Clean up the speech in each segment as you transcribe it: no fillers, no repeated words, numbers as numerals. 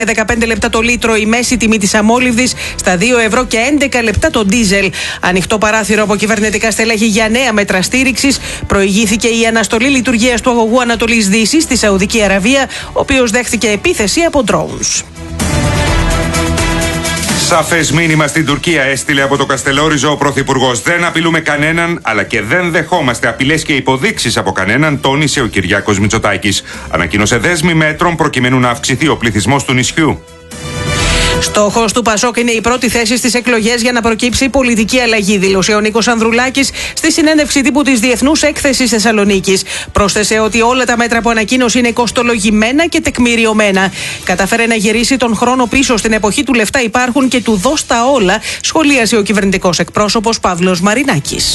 15 λεπτά το λίτρο η μέση τιμή της αμόλυβδης, στα 2 ευρώ και 11 λεπτά το ντίζελ. Ανοιχτό παράθυρο από κυβερνητικά στελέχη για νέα μέτρα στήριξης. Προηγήθηκε η αναστολή λειτουργίας του αγωγού Ανατολής Δύσης στη Σαουδική Αραβία, ο οποίος δέχθηκε επίθεση από drones. Σαφές μήνυμα στην Τουρκία έστειλε από το Καστελόριζο ο Πρωθυπουργός. Δεν απειλούμε κανέναν, αλλά και δεν δεχόμαστε απειλές και υποδείξεις από κανέναν, τόνισε ο Κυριάκος Μητσοτάκης. Ανακοίνωσε δέσμη μέτρων προκειμένου να αυξηθεί ο πληθυσμός του νησιού. Στόχος του Πασόκ είναι η πρώτη θέση στις εκλογές για να προκύψει πολιτική αλλαγή, δήλωσε ο Νίκος Ανδρουλάκης στη συνέντευξη τύπου της Διεθνούς Έκθεσης Θεσσαλονίκης. Πρόσθεσε ότι όλα τα μέτρα που ανακοίνωσε είναι κοστολογημένα και τεκμηριωμένα. Καταφέρε να γυρίσει τον χρόνο πίσω στην εποχή του λεφτά υπάρχουν και του δώσ' τα όλα, σχολίασε ο κυβερνητικός εκπρόσωπος Παύλος Μαρινάκης.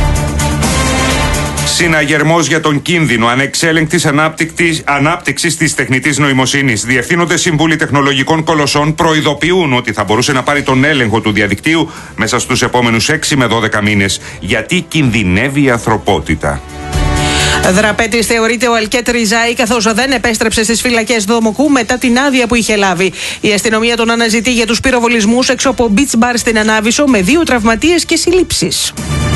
Συναγερμός για τον κίνδυνο ανεξέλεγκτης ανάπτυξης της τεχνητής νοημοσύνης. Διευθύνοντες σύμβουλοι τεχνολογικών κολοσσών προειδοποιούν ότι θα μπορούσε να πάρει τον έλεγχο του διαδικτύου μέσα στους επόμενους 6 με 12 μήνες. Γιατί κινδυνεύει η ανθρωπότητα. Δραπέτης θεωρείται ο Αλκέτ Ριζάη, καθώς δεν επέστρεψε στις φυλακές Δομοκού μετά την άδεια που είχε λάβει. Η αστυνομία τον αναζητεί για τους πυροβολισμούς έξω από beach bar στην Ανάβησο με 2 τραυματίες και συλλήψεις.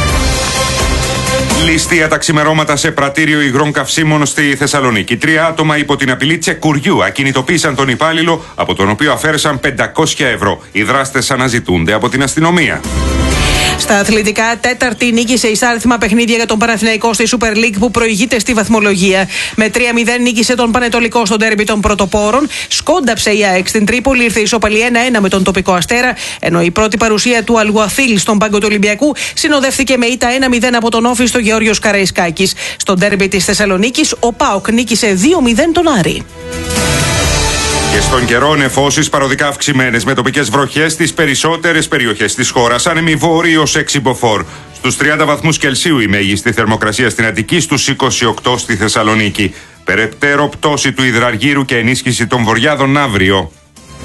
Ληστεία τα ξημερώματα σε πρατήριο υγρών καυσίμων στη Θεσσαλονίκη. 3 άτομα υπό την απειλή τσεκουριού ακινητοποίησαν τον υπάλληλο, από τον οποίο αφαίρεσαν 500 ευρώ. Οι δράστες αναζητούνται από την αστυνομία. Στα αθλητικά, τέταρτη νίκη σε εισάριθμα παιχνίδια για τον Παναθηναϊκό στη Super League που προηγείται στη βαθμολογία. Με 3-0 νίκησε τον Πανετολικό στο ντέρμπι των πρωτοπόρων. Σκόνταψε η ΑΕΚ στην Τρίπολη, ήρθε ισοπαλή 1-1 με τον τοπικό Αστέρα. Ενώ η πρώτη παρουσία του Αλγουαθίλ στον πάγκο του Ολυμπιακού συνοδεύτηκε με ήττα 1-0 από τον Όφη στο Γεώργιος Καραϊσκάκης. Στο ντέρμπι της Θεσσαλονίκης, ο ΠΑΟΚ νίκησε 2-0 τον Άρη. Και στον καιρό, νεφώσεις παροδικά αυξημένες με τοπικές βροχές στις περισσότερες περιοχές της χώρας. Άνεμοι βόρειοι ως εξυμποφόρ. Στους 30 βαθμούς Κελσίου η μέγιστη θερμοκρασία στην Αττική, στους 28 στη Θεσσαλονίκη. Περαιτέρω πτώση του υδραργύρου και ενίσχυση των βορειάδων αύριο.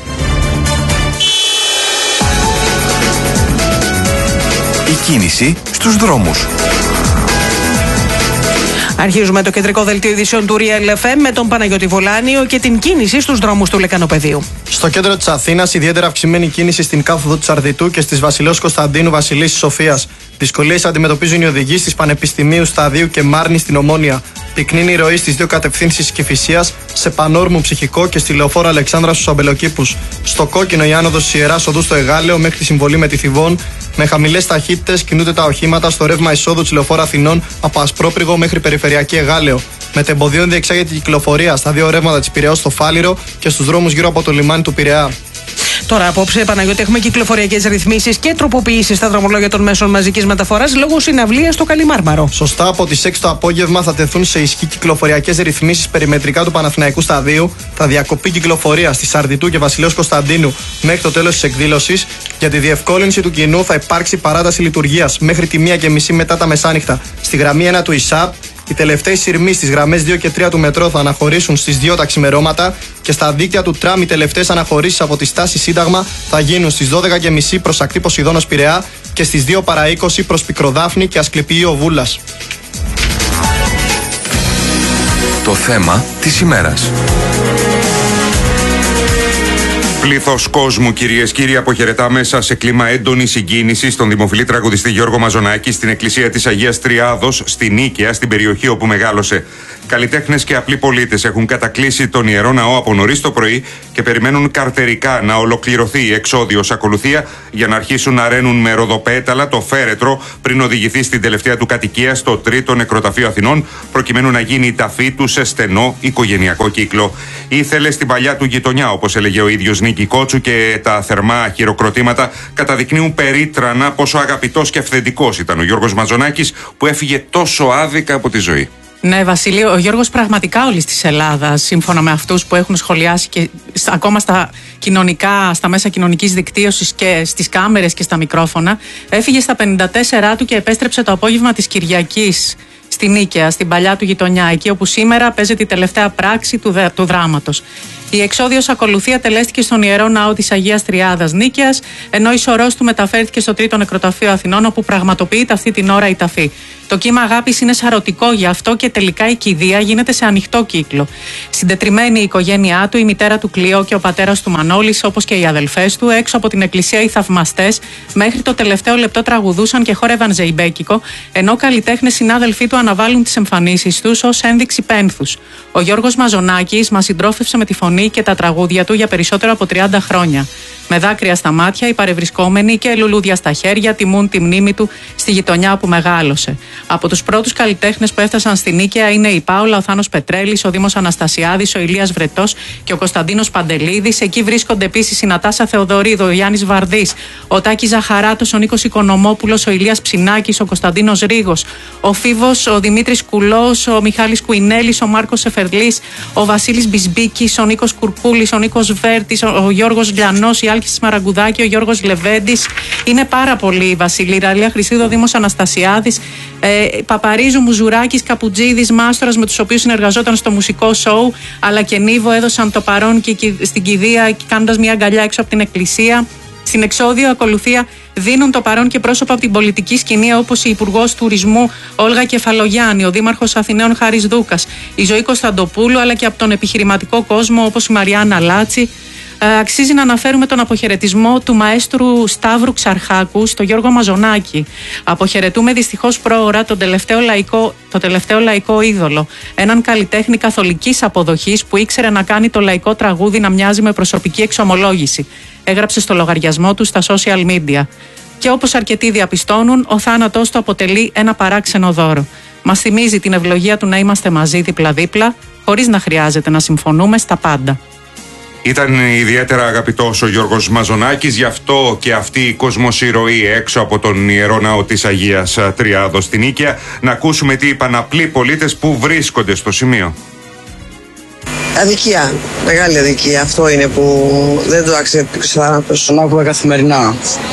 Η κίνηση στους δρόμους. Αρχίζουμε το κεντρικό δελτίο ειδήσεων του Real FM με τον Παναγιώτη Βολάνιο και την κίνηση στους δρόμους του Λεκανοπεδίου. Στο κέντρο της Αθήνας, ιδιαίτερα αυξημένη κίνηση στην κάθοδο του Αρδιτού και στις Βασιλέως Κωνσταντίνου Βασιλής Σοφίας. Δυσκολίες αντιμετωπίζουν οι οδηγοί στις Πανεπιστημίου Σταδίου και Μάρνη στην Ομόνια. Πυκνή η ροή στις 2 κατευθύνσεις Κηφισίας, σε Πανόρμου Ψυχικό και στη Λεωφόρο Αλεξάνδρα στους Αμπελοκήπους. Στο κόκκινο η άνοδος της Ιεράς Οδού στο Εγάλεο μέχρι τη συμβολή με τη Θηβών. Με χαμηλές ταχύτητες κινούνται τα οχήματα στο ρεύμα εισόδου της Λεωφόρου Αθηνών από Ασπρόπριγο μέχρι Περιφερειακή Εγάλεο. Με τεμποδίων διεξάγεται η κυκλοφορία στα 2 ρεύματα της Πειραιώς στο Φάληρο και στους δρόμους γύρω από το λιμάνι του Πειραιά. Τώρα απόψε, Παναγιώτη, έχουμε κυκλοφοριακές ρυθμίσεις και τροποποιήσεις στα δρομολόγια των μέσων μαζικής μεταφοράς λόγω συναυλίας στο Καλιμάρμαρο. Σωστά, από τις 6 το απόγευμα θα τεθούν σε ισχύ κυκλοφοριακές ρυθμίσεις περιμετρικά του Παναθηναϊκού Σταδίου. Θα διακοπεί κυκλοφορία στη Σαρδιτού και Βασιλέως Κωνσταντίνου μέχρι το τέλος της εκδήλωσης. Για τη διευκόλυνση του κοινού θα υπάρξει παράταση λειτουργίας μέχρι τη 1:30 μετά τα μεσάνυχτα. Στη γραμμή 1 του ΙΣΑΠ. Οι τελευταίοι σειρμοί στις γραμμές 2 και 3 του μετρό θα αναχωρήσουν στις 2 τα ξημερώματα και στα δίκτυα του τραμ οι τελευταίες αναχωρήσεις από τη στάση Σύνταγμα θα γίνουν στις 12:30 προς ακτή Ποσειδώνος Πειραιά και στις 2 παρά 20 προς Πικροδάφνη και Ασκληπιείο Βούλας. Το θέμα της ημέρας. Πλήθος κόσμου, κυρίες και κύριοι, αποχαιρετά μέσα σε κλίμα έντονης συγκίνησης τον δημοφιλή τραγουδιστή Γιώργο Μαζονάκη στην εκκλησία της Αγίας Τριάδος, στη Νίκαια, στην περιοχή όπου μεγάλωσε. Καλλιτέχνες και απλοί πολίτες έχουν κατακλείσει τον Ιερό Ναό από νωρίς το πρωί και περιμένουν καρτερικά να ολοκληρωθεί η εξόδιος ακολουθία για να αρχίσουν να ραίνουν με ροδοπέταλα το φέρετρο πριν οδηγηθεί στην τελευταία του κατοικία στο 3ο νεκροταφείο Αθηνών, προκειμένου να γίνει η ταφή του σε στενό οικογενειακό κύκλο. Ήθελε στην παλιά του γειτονιά, όπως έλεγε ο ίδιος Νίκη Κότσου, και τα θερμά χειροκροτήματα καταδεικνύουν περίτρανα πόσο αγαπητός και αυθεντικός ήταν ο Γιώργος Μαζονάκης, που έφυγε τόσο άδικα από τη ζωή. Ναι, Βασίλη, ο Γιώργος πραγματικά όλης της Ελλάδας, σύμφωνα με αυτούς που έχουν σχολιάσει και ακόμα στα μέσα κοινωνικής δικτύωσης και στις κάμερες και στα μικρόφωνα, έφυγε στα 54 του και επέστρεψε το απόγευμα της Κυριακής στη Νίκαια, στην παλιά του γειτονιά, εκεί όπου σήμερα παίζεται η τελευταία πράξη του δράματος. Η εξόδιος ακολουθία τελέστηκε στον Ιερό Ναό της Αγίας Τριάδας Νίκαιας, ενώ η σωρός του μεταφέρθηκε στο Τρίτο Νεκροταφείο Αθηνών, όπου πραγματοποιείται αυτή την ώρα η ταφή. Το κύμα αγάπης είναι σαρωτικό, γι' αυτό και τελικά η κηδεία γίνεται σε ανοιχτό κύκλο. Συντετριμμένη η οικογένειά του, η μητέρα του Κλειό και ο πατέρας του Μανώλης, όπως και οι αδελφές του, έξω από την εκκλησία οι θαυμαστές μέχρι το τελευταίο λεπτό τραγουδούσαν και χόρευαν ζεϊμπέκικο, ενώ καλλιτέχνες συνάδελφοί του αναβάλουν τις εμφανίσεις τους ως ένδειξη πένθους. Ο Γιώργος Μαζονάκης μας συντρόφευσε με τη φωνή και τα τραγούδια του για περισσότερο από 30 χρόνια. Με δάκρυα στα μάτια, οι παρευρισκόμενοι και λουλούδια στα χέρια τιμούν τη μνήμη του στη γειτονιά που μεγάλωσε. Από τους πρώτους καλλιτέχνες που έφτασαν στη Νίκαια είναι η Πάολα, ο Θάνος Πετρέλης, ο Δήμος Αναστασιάδης, ο Ηλίας Βρετός και ο Κωνσταντίνος Παντελίδης. Εκεί βρίσκονται επίσης η Νατάσα Θεοδωρίδου, ο Γιάννης Βαρδής, ο Τάκης Ζαχαράτος, ο Νίκος Οικονομόπουλος, ο Ηλίας Ψινάκης, ο Κωνσταντίνος Ρίγος, ο Φίβος, ο Δημήτρης Κουλός, ο Μιχάλης Κουινέλης, ο Μάρκος Σεφερλής, ο Βασίλης Μπισμπίκης, ο Νίκος Κουρκούλης, ο Νίκος Βέρτης, ο Γιώργος Λιανός, η Άλκης Μαραγκουδάκη, ο Γιώργος Λεβέντης. Είναι πάρα πολλοί οι Βασίλη Ραλία Χρυσίδο, Δήμος Αναστασιάδης, Παπαρίζου, Μουζουράκης, Καπουτζίδης, Μάστορας, με τους οποίους συνεργαζόταν στο μουσικό σοου, αλλά και Νίβο έδωσαν το παρόν και στην κηδεία, κάνοντας μια αγκαλιά έξω από την εκκλησία. Στην εξόδιο ακολουθία δίνουν το παρόν και πρόσωπα από την πολιτική σκηνή, όπως η Υπουργός Τουρισμού Όλγα Κεφαλογιάννη, ο Δήμαρχος Αθηναίων Χάρης Δούκας, η Ζωή Κωνσταντοπούλου, αλλά και από τον επιχειρηματικό κόσμο, όπως η Μαριάννα Λάτσι. Αξίζει να αναφέρουμε τον αποχαιρετισμό του μαέστρου Σταύρου Ξαρχάκου στο Γιώργο Μαζονάκη. Αποχαιρετούμε δυστυχώς πρόωρα το τελευταίο λαϊκό είδωλο. Έναν καλλιτέχνη καθολικής αποδοχής που ήξερε να κάνει το λαϊκό τραγούδι να μοιάζει με προσωπική εξομολόγηση. Έγραψε στο λογαριασμό του στα social media. Και όπως αρκετοί διαπιστώνουν, ο θάνατός του αποτελεί ένα παράξενο δώρο. Μας θυμίζει την ευλογία του να είμαστε μαζί δίπλα-δίπλα, χωρίς να χρειάζεται να συμφωνούμε στα πάντα. Ήταν ιδιαίτερα αγαπητός ο Γιώργος Μαζονάκης, γι' αυτό και αυτή η κοσμοσυρωή έξω από τον Ιερό Ναό της Αγίας Τριάδος στην Νίκαια. Να ακούσουμε τι είπαν απλοί πολίτες που βρίσκονται στο σημείο. Αδικία, μεγάλη αδικία. Αυτό είναι που δεν το άξιζε ο θάνατος. Τον άκουγα καθημερινά.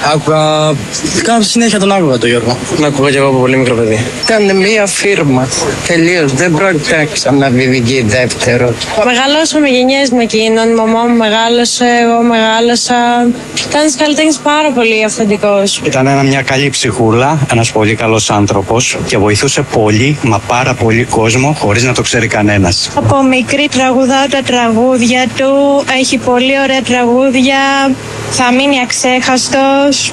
Κάνω συνέχεια τον άκουγα τον Γιώργο. Τον άκουγα και εγώ από πολύ μικρό παιδί. Ήταν μία φίρμα. Τελείως. Δεν πρόκειται να ξαναβγεί δεύτερο. Μεγαλώσαμε με γενιές με εκείνον. Η μαμά μου μεγάλωσε, εγώ μεγάλωσα. Ήταν ένας καλλιτέχνης πάρα πολύ αυθεντικός. Ήταν μια καλή ψυχούλα, ένας πολύ καλός άνθρωπος και βοηθούσε πολύ, μα πάρα πολύ κόσμο, χωρίς να το ξέρει κανένας. Από μικρή τραγουδά τα τραγούδια του, έχει πολύ ωραία τραγούδια, θα μείνει αξέχαστος.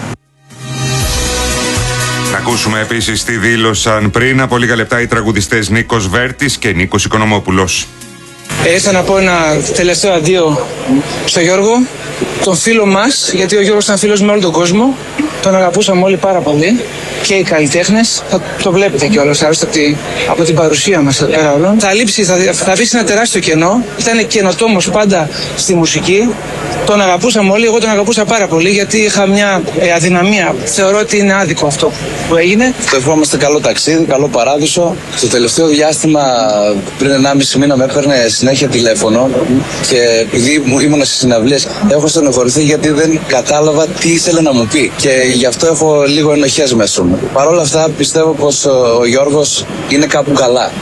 Να ακούσουμε επίσης τι δήλωσαν πριν από λίγα λεπτά οι τραγουδιστές Νίκος Βέρτης και Νίκος Οικονομόπουλος. Ήρθα να πω ένα τελευταίο αντίο στο Γιώργο, τον φίλο μας, γιατί ο Γιώργος ήταν φίλος με όλο τον κόσμο. Τον αγαπούσαμε όλοι πάρα πολύ και οι καλλιτέχνες. Θα το βλέπετε κιόλας από την παρουσία μας εδώ πέρα όλων. Θα λείψει, θα αφήσει ένα τεράστιο κενό. Ήταν καινοτόμος πάντα στη μουσική. Τον αγαπούσαμε όλοι. Εγώ τον αγαπούσα πάρα πολύ γιατί είχα μια αδυναμία. Θεωρώ ότι είναι άδικο αυτό που έγινε. Το ευχόμαστε καλό ταξίδι, καλό παράδεισο. Στο τελευταίο διάστημα, πριν 1,5 μήνα, με έπαιρνε συνέχεια τηλέφωνο και επειδή ήμουν στις συναυλίες, έχω στενοχωρηθεί γιατί δεν κατάλαβα τι ήθελε να μου πει. Και γι' αυτό έχω λίγο ενοχές μέσα μου. Παρ' όλα αυτά πιστεύω πως ο Γιώργος είναι κάπου καλά.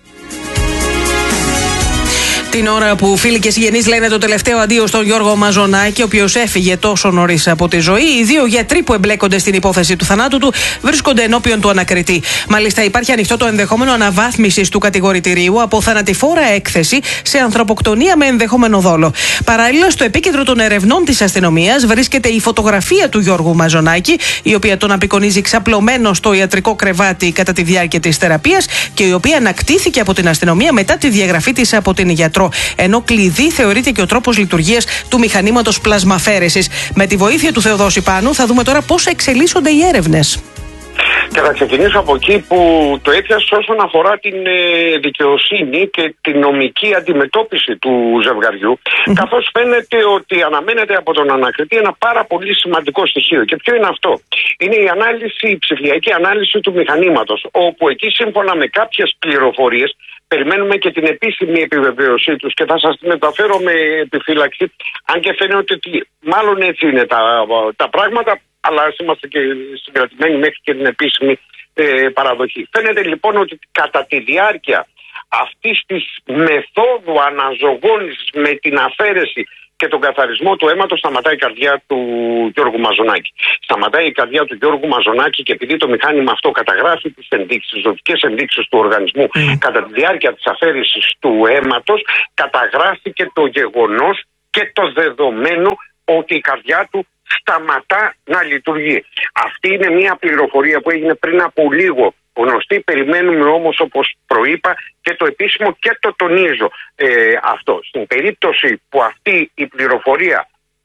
Την ώρα που φίλοι και συγγενείς λένε το τελευταίο αντίο στον Γιώργο Μαζονάκη, ο οποίος έφυγε τόσο νωρίς από τη ζωή, οι δύο γιατροί που εμπλέκονται στην υπόθεση του θανάτου του βρίσκονται ενώπιον του ανακριτή. Μάλιστα, υπάρχει ανοιχτό το ενδεχόμενο αναβάθμισης του κατηγορητηρίου από θανατηφόρα έκθεση σε ανθρωποκτονία με ενδεχόμενο δόλο. Παράλληλα, στο επίκεντρο των ερευνών της αστυνομίας βρίσκεται η φωτογραφία του Γιώργου Μαζονάκη, η οποία τον απεικονίζει ξαπλωμένο στο ιατρικό κρεβάτι κατά τη διάρκεια της θεραπείας και η οποία ανακτήθηκε από την αστυνομία μετά τη διαγραφή της από την γιατρό. Ενώ κλειδί θεωρείται και ο τρόπος λειτουργίας του μηχανήματος πλασμαφέρεσης. Με τη βοήθεια του Θεοδόση Πάνου θα δούμε τώρα πώς εξελίσσονται οι έρευνες. Και θα ξεκινήσω από εκεί που το έπιασε όσον αφορά την δικαιοσύνη και την νομική αντιμετώπιση του ζευγαριού, καθώς φαίνεται ότι αναμένεται από τον ανακριτή ένα πάρα πολύ σημαντικό στοιχείο. Και ποιο είναι αυτό? Είναι η ανάλυση, η ψηφιακή ανάλυση του μηχανήματος, όπου εκεί σύμφωνα με κάποιες πληροφορίες περιμένουμε και την επίσημη επιβεβαίωσή τους και θα σας την μεταφέρω με επιφύλαξη, αν και φαίνεται ότι μάλλον έτσι είναι τα πράγματα, αλλά είμαστε και συγκρατημένοι μέχρι και την επίσημη παραδοχή. Φαίνεται λοιπόν ότι κατά τη διάρκεια αυτής της μεθόδου αναζωογόνησης με την αφαίρεση και τον καθαρισμό του αίματος, σταματάει η καρδιά του Γιώργου Μαζονάκη. Σταματάει η καρδιά του Γιώργου Μαζονάκη και επειδή το μηχάνημα αυτό καταγράφει τις ενδείξεις, τις ζωτικές ενδείξεις του οργανισμού κατά τη διάρκεια της αφαίρεσης του αίματος, καταγράφει και το γεγονός και το δεδομένο ότι η καρδιά του σταματά να λειτουργεί. Αυτή είναι μια πληροφορία που έγινε πριν από λίγο γνωστή. Περιμένουμε όμως, όπως προείπα, και το επίσημο και το τονίζω αυτό. Στην περίπτωση που αυτή η πληροφορία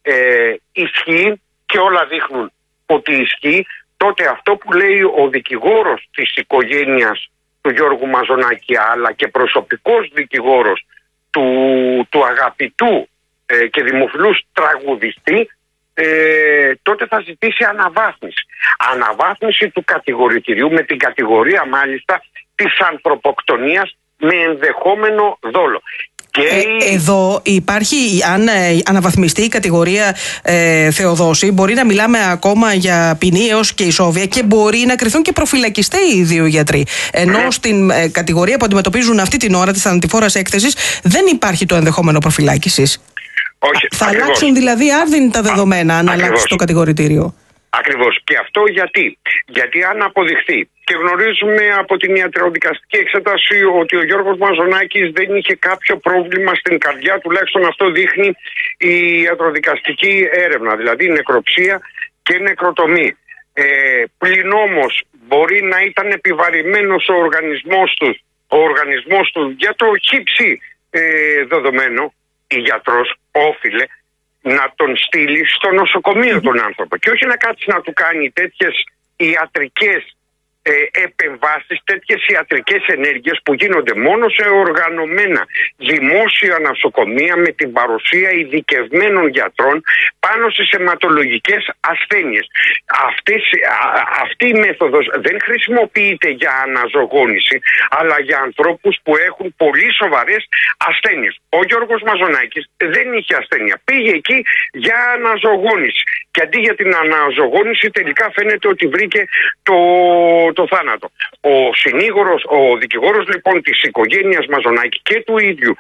ισχύει και όλα δείχνουν ότι ισχύει, τότε αυτό που λέει ο δικηγόρος της οικογένειας του Γιώργου Μαζονάκη, αλλά και προσωπικός δικηγόρος του αγαπητού και δημοφιλούς τραγουδιστή, τότε θα ζητήσει αναβάθμιση. Αναβάθμιση του κατηγορητηρίου με την κατηγορία μάλιστα της ανθρωποκτονίας με ενδεχόμενο δόλο. Εδώ υπάρχει, αν αναβαθμιστεί η κατηγορία Θεοδόση, μπορεί να μιλάμε ακόμα για ποινή έως και ισόβια και μπορεί να κριθούν και προφυλακιστέ οι δύο γιατροί. Ενώ στην κατηγορία που αντιμετωπίζουν αυτή την ώρα της θανατηφόρας έκθεσης δεν υπάρχει το ενδεχόμενο προφυλάκησης. Όχι, θα αλλάξουν δηλαδή άρδιν τα δεδομένα αν αλλάξει το κατηγορητήριο. Ακριβώς. Και αυτό γιατί αν αποδειχθεί, και γνωρίζουμε από την ιατροδικαστική εξέταση ότι ο Γιώργος Μαζονάκης δεν είχε κάποιο πρόβλημα στην καρδιά, τουλάχιστον αυτό δείχνει η ιατροδικαστική έρευνα, δηλαδή νεκροψία και νεκροτομή. Πλην όμως μπορεί να ήταν επιβαρημένος ο οργανισμός του για το χύψη δεδομένο, η γιατρός όφιλε να τον στείλει στο νοσοκομείο τον άνθρωπο και όχι να κάτσει να του κάνει τέτοιες ιατρικές επεμβάσεις, τέτοιες ιατρικές ενέργειες που γίνονται μόνο σε οργανωμένα δημόσια νοσοκομεία με την παρουσία ειδικευμένων γιατρών πάνω στις αιματολογικές ασθένειες. Αυτή η μέθοδος δεν χρησιμοποιείται για αναζωογόνηση, αλλά για ανθρώπους που έχουν πολύ σοβαρές ασθένειες. Ο Γιώργος Μαζονάκης δεν είχε ασθένεια. Πήγε εκεί για αναζωογόνηση. Και αντί για την αναζωογόνηση τελικά φαίνεται ότι βρήκε το θάνατο. Ο δικηγόρος λοιπόν της οικογένειας Μαζονάκη και του ίδιου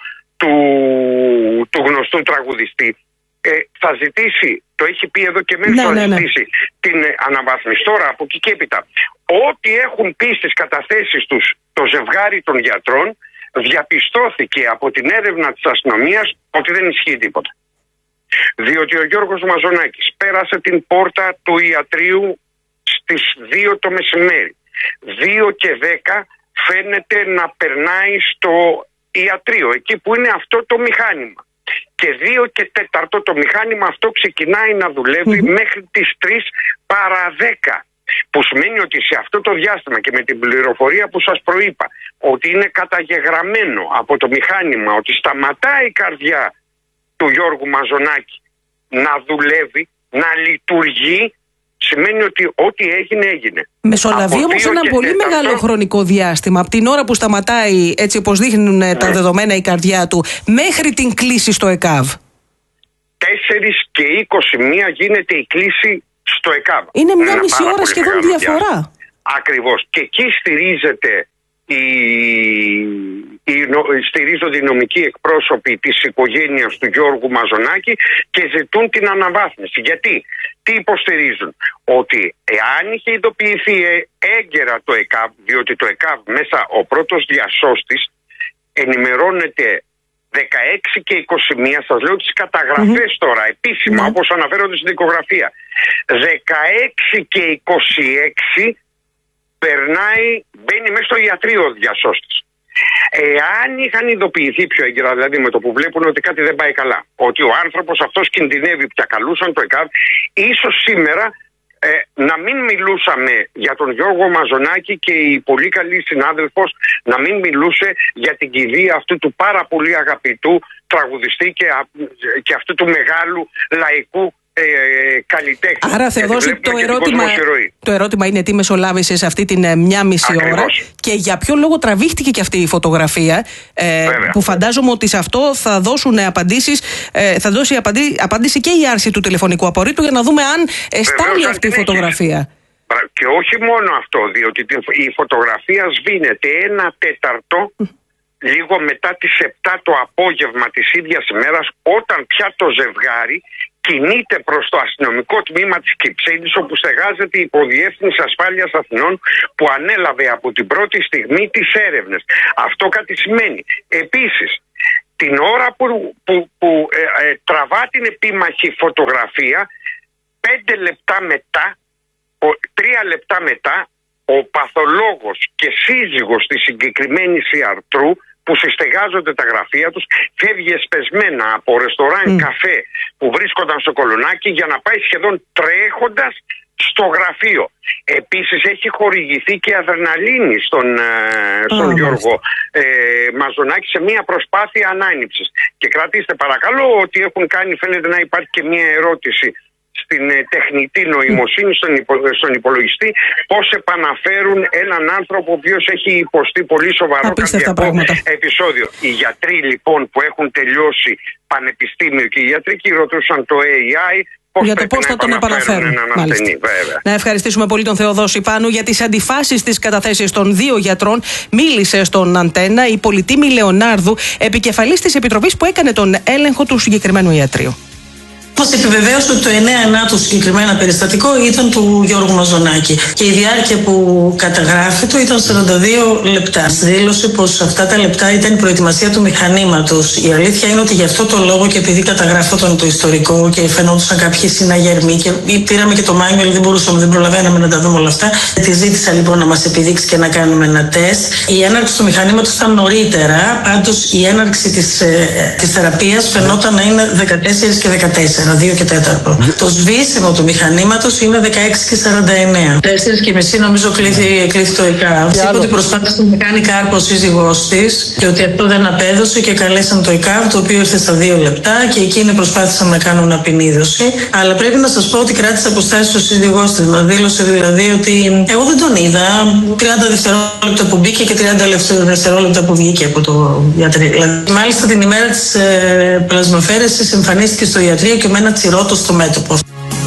του γνωστού τραγουδιστή θα ζητήσει, το έχει πει εδώ και μέσα, ζητήσει την αναβάθμιση. Τώρα από εκεί και έπειτα, ό,τι έχουν πει στις καταθέσεις τους το ζευγάρι των γιατρών, διαπιστώθηκε από την έρευνα της αστυνομίας ότι δεν ισχύει τίποτα. Διότι ο Γιώργος Μαζονάκης πέρασε την πόρτα του ιατρίου στις 2 το μεσημέρι. 2 και 10 φαίνεται να περνάει στο ιατρείο, εκεί που είναι αυτό το μηχάνημα. Και 2 και 4 το μηχάνημα αυτό ξεκινάει να δουλεύει μέχρι τις 3 παρά 10. Που σημαίνει ότι σε αυτό το διάστημα και με την πληροφορία που σας προείπα, ότι είναι καταγεγραμμένο από το μηχάνημα ότι σταματάει η καρδιά του Γιώργου Μαζονάκη να δουλεύει, να λειτουργεί, σημαίνει ότι ό,τι έγινε. Μεσολαβεί όμως ένα πολύ μεγάλο χρονικό διάστημα από την ώρα που σταματάει, έτσι όπως δείχνουν τα δεδομένα, η καρδιά του μέχρι την κλήση στο ΕΚΑΒ. 4 και 21 γίνεται η κλήση στο ΕΚΑΒ. Είναι μια μισή ώρα σχεδόν διαφορά. Ακριβώς. Και εκεί στηρίζονται οι νομικοί εκπρόσωποι της οικογένειας του Γιώργου Μαζονάκη και ζητούν την αναβάθμιση. Γιατί, τι υποστηρίζουν? Ότι εάν είχε ειδοποιηθεί έγκαιρα το ΕΚΑΒ, διότι το ΕΚΑΒ μέσα ο πρώτος διασώστης ενημερώνεται 16 και 21, σας λέω τις καταγραφές τώρα επίσημα, όπως αναφέρονται στην δικογραφία. 16 και 26 μπαίνει μέσα στο ιατρείο ο διασώστης. Εάν είχαν ειδοποιηθεί πιο έγκαιρα, δηλαδή με το που βλέπουν ότι κάτι δεν πάει καλά, ότι ο άνθρωπος αυτός κινδυνεύει, πια καλούσαν το ΕΚΑΒ, ίσως σήμερα να μην μιλούσαμε για τον Γιώργο Μαζονάκη και η πολύ καλή συνάδελφος να μην μιλούσε για την κηδεία αυτού του πάρα πολύ αγαπητού τραγουδιστή και αυτού του μεγάλου λαϊκού καλλιτέχνη. Άρα Θεοδόση, το ερώτημα είναι τι μεσολάβησε σε αυτή την μια μισή ώρα και για ποιο λόγο τραβήχτηκε και αυτή η φωτογραφία, που φαντάζομαι ότι σε αυτό θα δώσουν απαντήσεις, θα δώσει απάντηση και η άρση του τηλεφωνικού απορρίτου για να δούμε αν εστάλει αυτή η φωτογραφία. Και όχι μόνο αυτό, διότι η φωτογραφία σβήνεται 1/4 λίγο μετά τις 7 το απόγευμα της ίδιας ημέρας, όταν πια το ζευγάρι κινείται προς το αστυνομικό τμήμα της Κυψέλης, όπου στεγάζεται η Υποδιεύθυνση Ασφάλειας Αθηνών, που ανέλαβε από την πρώτη στιγμή τις έρευνες. Αυτό κάτι σημαίνει. Επίσης, την ώρα που τραβά την επίμαχη φωτογραφία, 5 λεπτά μετά, 3 λεπτά μετά, ο παθολόγος και σύζυγος της συγκεκριμένης ιατρού, που συστεγάζονται τα γραφεία τους, φεύγει εσπεσμένα από ρεστοράν καφέ που βρίσκονταν στο Κολονάκι για να πάει σχεδόν τρέχοντας στο γραφείο. Επίσης έχει χορηγηθεί και αδρεναλίνη στον Γιώργο Μαζονάκη σε μια προσπάθεια ανάνυψης. Και κρατήστε παρακαλώ ότι έχουν κάνει, φαίνεται να υπάρχει και μια ερώτηση στην τεχνητή νοημοσύνη, στον υπολογιστή, πώς επαναφέρουν έναν άνθρωπο ο οποίος έχει υποστεί πολύ σοβαρό καρδιακό επεισόδιο. Οι γιατροί λοιπόν που έχουν τελειώσει πανεπιστήμιο και οι ιατρικοί ρωτούσαν το AI για το πώς θα τον επαναφέρουν. Να ευχαριστήσουμε πολύ τον Θεοδόση Πάνου. Για τις αντιφάσεις της καταθέσεις των δύο γιατρών μίλησε στον Αντένα η Πολυτήμη Λεωνάρδου, επικεφαλής της Επιτροπής που έκανε τον έλεγχο του συγκεκριμένου ιατρείου. Μας επιβεβαίωσε ότι το 9-9 το συγκεκριμένα περιστατικό ήταν του Γιώργου Μαζονάκη και η διάρκεια που καταγράφεται ήταν 42 λεπτά. Δήλωσε πως αυτά τα λεπτά ήταν η προετοιμασία του μηχανήματος. Η αλήθεια είναι ότι γι' αυτό το λόγο και επειδή καταγράφονταν το ιστορικό και φαινόντουσαν κάποιοι συναγερμοί και πήραμε και το manual, δεν προλαβαίναμε να τα δούμε όλα αυτά. Τη ζήτησα λοιπόν να μας επιδείξει και να κάνουμε ένα τεστ. Η έναρξη του μηχανήματος ήταν νωρίτερα, πάντως η έναρξη της θεραπείας φαινόταν να είναι 14 και 14. 2 και 4. Το σβήσιμο του μηχανήματος είναι 16 και 49. 4 και μισή νομίζω κλείθη το ΕΚΑΒ. Είπε ότι προσπάθησε να κάνει κάρπο ο σύζυγός της και ότι αυτό δεν απέδωσε και καλέσαν το ΕΚΑΒ, το οποίο ήρθε στα 2 λεπτά και εκείνοι προσπάθησαν να κάνουν απεινίδωση. Αλλά πρέπει να σας πω ότι κράτησε αποστάσεις ο σύζυγός της. Μας δήλωσε δηλαδή ότι εγώ δεν τον είδα. 30 δευτερόλεπτα που μπήκε και 30 δευτερόλεπτα που βγήκε από το ιατρείο. Μάλιστα την ημέρα της πλασμαφαίρεσης εμφανίστηκε στο ιατρείο και με ένα τσιρότο στο μέτωπο.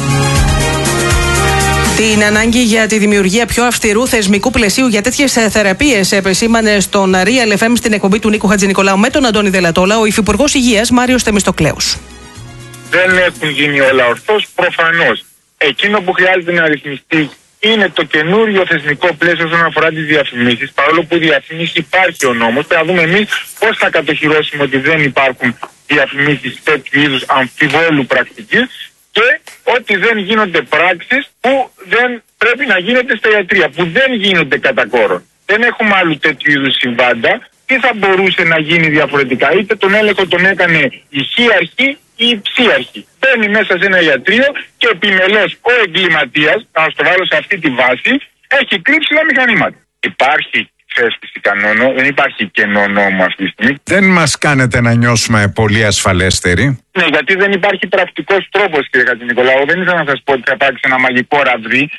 Την ανάγκη για τη δημιουργία πιο αυστηρού θεσμικού πλαισίου για τέτοιες θεραπείες επεσήμανε στον Real FM στην εκπομπή του Νίκου Χατζηνικολάου με τον Αντώνη Δελατόλα ο Υφυπουργός Υγείας Μάριος Θεμιστοκλέους. Δεν έχουν γίνει όλα ορθώς, προφανώς. Εκείνο που χρειάζεται να ρυθμιστεί είναι το καινούριο θεσμικό πλαίσιο όσον αφορά τις διαφημίσεις. Παρόλο που διαφημίσεις υπάρχει ο νόμος, πρέπει να δούμε εμείς πώς θα κατοχυρώσουμε ότι δεν υπάρχουν διαφημίσεις τέτοιου είδους αμφιβόλου πρακτικής και ότι δεν γίνονται πράξεις που δεν πρέπει να γίνονται στα ιατρεία, που δεν γίνονται κατά κόρον. Δεν έχουμε άλλου τέτοιου είδους συμβάντα. Τι θα μπορούσε να γίνει διαφορετικά? Είτε τον έλεγχο τον έκανε η χ αρχή ή η ψ αρχή. Μπαίνει μέσα σε ένα ιατρείο και επιμελώς ο εγκληματίας, να το βάλω σε αυτή τη βάση, έχει κρύψει τα μηχανήματα. Υπάρχει θέσπιση κανόνων, δεν υπάρχει κενό νόμο αυτή τη στιγμή. Δεν μας κάνετε να νιώσουμε πολύ ασφαλέστεροι. Ναι, γιατί δεν υπάρχει πρακτικός τρόπος, κύριε Χατζηνικολάου. Δεν ήθελα να σας πω ότι θα υπάρξει ένα μαγικό ραβδί.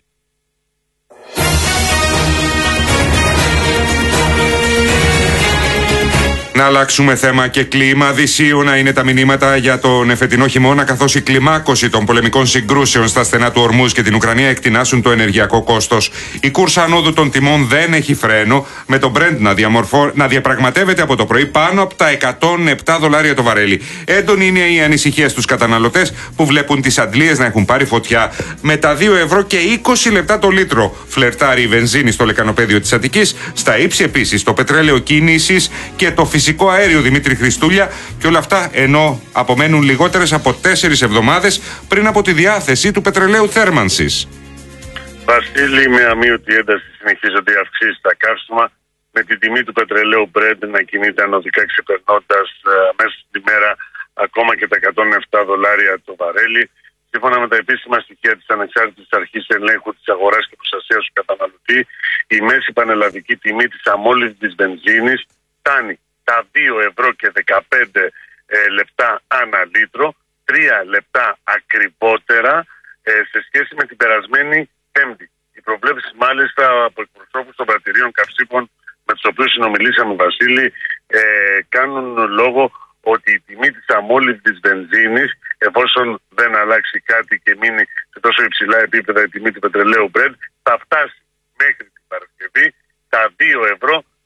Να αλλάξουμε θέμα και κλίμα. Δυσίωνα είναι τα μηνύματα για τον εφετινό χειμώνα, καθώς η κλιμάκωση των πολεμικών συγκρούσεων στα στενά του Ορμούζ και την Ουκρανία εκτινάσουν το ενεργειακό κόστος. Η κούρσα ανόδου των τιμών δεν έχει φρένο, με το Brent να διαπραγματεύεται από το πρωί πάνω από τα $107 το βαρέλι. Έντονη είναι η ανησυχία στους καταναλωτές που βλέπουν τις αντλίες να έχουν πάρει φωτιά. Με τα 2 ευρώ και 20 λεπτά το λίτρο φλερτάρει η βενζίνη στο λεκανοπέδιο της Αττικής. Στα ύψη επίσης το πετρέλαιο κίνησης και το φυσικό αέριο Δημήτρη Χριστούλια, και όλα αυτά ενώ απομένουν λιγότερες από 4 εβδομάδες πριν από τη διάθεση του πετρελαίου θέρμανσης. Βασίλη, με αμύωτη ένταση συνεχίζονται οι αυξήσεις στα καύσιμα, με την τιμή του πετρελαίου Brent να κινείται ανωδικά, ξεπερνώντας μέσα στην ημέρα ακόμα και τα $107 το βαρέλι. Σύμφωνα με τα επίσημα στοιχεία της Ανεξάρτητης Αρχής Ελέγχου της Αγοράς και Προστασίας του Καταναλωτή, η μέση πανελλαδική τιμή της αμόλυντης βενζίνης φτάνει τα 2 ευρώ και 15 λεπτά ανά λίτρο, 3 λεπτά ακριβότερα σε σχέση με την περασμένη Πέμπτη. Οι προβλέψεις μάλιστα από εκπροσώπους των πρατηρίων καυσίμων με τους οποίους συνομιλήσαμε, Βασίλη, κάνουν λόγο ότι η τιμή της αμόλυντης βενζίνης, εφόσον δεν αλλάξει κάτι και μείνει σε τόσο υψηλά επίπεδα η τιμή του πετρελαίου Brent, θα φτάσει μέχρι την Παρασκευή τα 2 ευρώ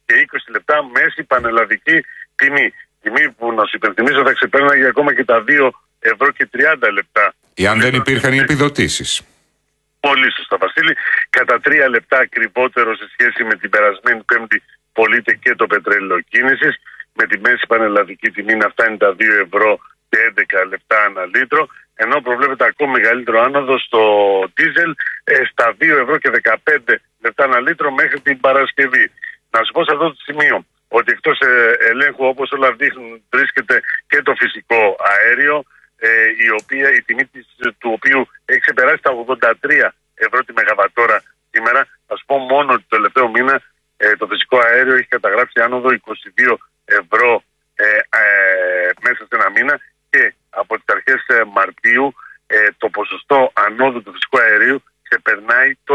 και 20 λεπτά μέση πανελλαδική τιμή. Τιμή που, να σου υπενθυμίσω, θα ξεπέρναγε ακόμα και τα 2 ευρώ και 30 λεπτά. Εάν δεν υπήρχαν οι επιδοτήσεις. Πολύ σωστά, Βασίλη. Κατά 3 λεπτά ακριβότερο σε σχέση με την περασμένη Πέμπτη πωλείται και το πετρέλαιο κίνησης. Με τη μέση πανελλαδική τιμή να φτάνει τα 2 ευρώ και 11 λεπτά ανά λίτρο. Ενώ προβλέπεται ακόμα μεγαλύτερο άνοδο στο ντίζελ στα 2 ευρώ και 15 λεπτά ανά λίτρο μέχρι την Παρασκευή. Να σου πω σε αυτό το σημείο ότι εκτός ελέγχου, όπως όλα δείχνουν, βρίσκεται και το φυσικό αέριο, η τιμή του οποίου έχει ξεπεράσει τα 83 ευρώ τη μεγαβατόρα σήμερα. Θα σου πω μόνο ότι το τελευταίο μήνα το φυσικό αέριο έχει καταγράψει άνοδο 22 ευρώ μέσα σε ένα μήνα, και από τις αρχές Μαρτίου το ποσοστό ανόδου του φυσικού αερίου ξεπερνάει το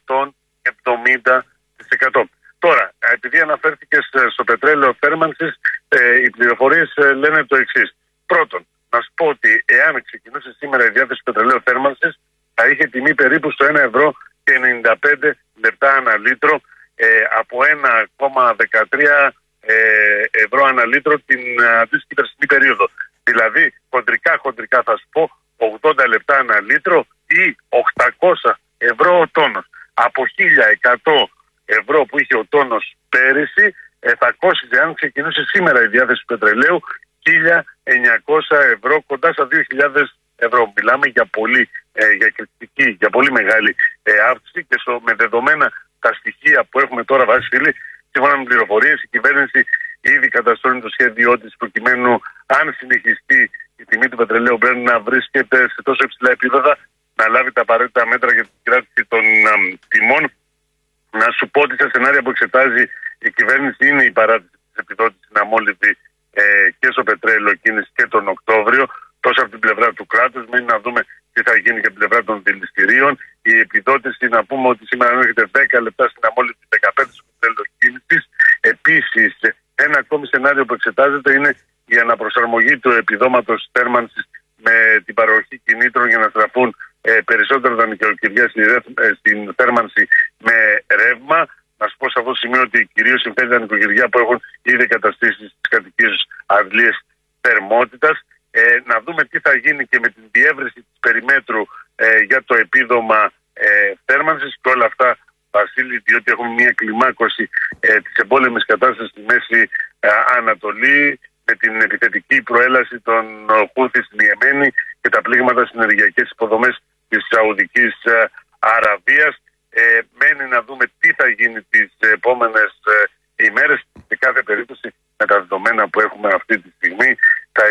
170%. Τώρα, επειδή αναφέρθηκες στο πετρέλαιο θέρμανσης, οι πληροφορίες λένε το εξής. Πρώτον, να σου πω ότι εάν ξεκινούσε σήμερα η διάθεση του πετρελαίου θέρμανσης, θα είχε τιμή περίπου στο 1 ευρώ και 95 λεπτά ανά λίτρο, από 1,13 ευρώ ανά λίτρο την αντίστοιχη περσινή περίοδο. Δηλαδή, χοντρικά θα σου πω, 80 λεπτά ανά λίτρο ή 800 ευρώ ο τόνος. Από 1.100 ευρώ που είχε ο τόνος πέρυσι, θα κόστιζε, αν ξεκινούσε σήμερα η διάθεση του πετρελαίου, 1.900 ευρώ, κοντά στα 2.000 ευρώ. Μιλάμε για για πολύ μεγάλη αύξηση, και με δεδομένα τα στοιχεία που έχουμε τώρα, Βασίλη, σύμφωνα με πληροφορίες, η κυβέρνηση ήδη καταστρώνει το σχέδιό της προκειμένου, αν συνεχιστεί η τιμή του πετρελαίου Brent να βρίσκεται σε τόσο υψηλά επίπεδα, να λάβει τα απαραίτητα μέτρα για την κράτηση των τιμών. Να σου πω ότι σε σενάρια που εξετάζει η κυβέρνηση είναι η παράτηση της επιδότησης στην αμόλυβη και στο πετρέλαιο κίνηση και τον Οκτώβριο, τόσο από την πλευρά του κράτους, μένει να δούμε τι θα γίνει και από την πλευρά των δηληστηρίων. Η επιδότηση, να πούμε ότι σήμερα έρχεται 10 λεπτά στην αμόλυβη, 15 στο πετρέλαιο κίνησης. Επίσης, ένα ακόμη σενάριο που εξετάζεται είναι η αναπροσαρμογή του επιδόματος θέρμανσης με την παροχή κινήτρων για να στραφούν περισσότερο τα νοικοκυριά στην θέρμανση με ρεύμα. Να σου πω σε αυτό το σημείο ότι κυρίως συμφέρει τα νοικοκυριά που έχουν ήδη καταστήσει στις κατοικίες αντλίες θερμότητας. Να δούμε τι θα γίνει και με την διεύρυνση της περιμέτρου για το επίδομα θέρμανσης και όλα αυτά, Βασίλη, διότι έχουμε μια κλιμάκωση της εμπόλεμης κατάστασης στη Μέση Ανατολή, με την επιθετική προέλαση των Χούθι στην Ιεμένη και τα πλήγματα στις ενεργειακές υποδομές της Σαουδικής Αραβίας. Μένει να δούμε τι θα γίνει τις επόμενες ημέρες. Σε κάθε περίπτωση, με τα δεδομένα που έχουμε αυτή τη στιγμή, θα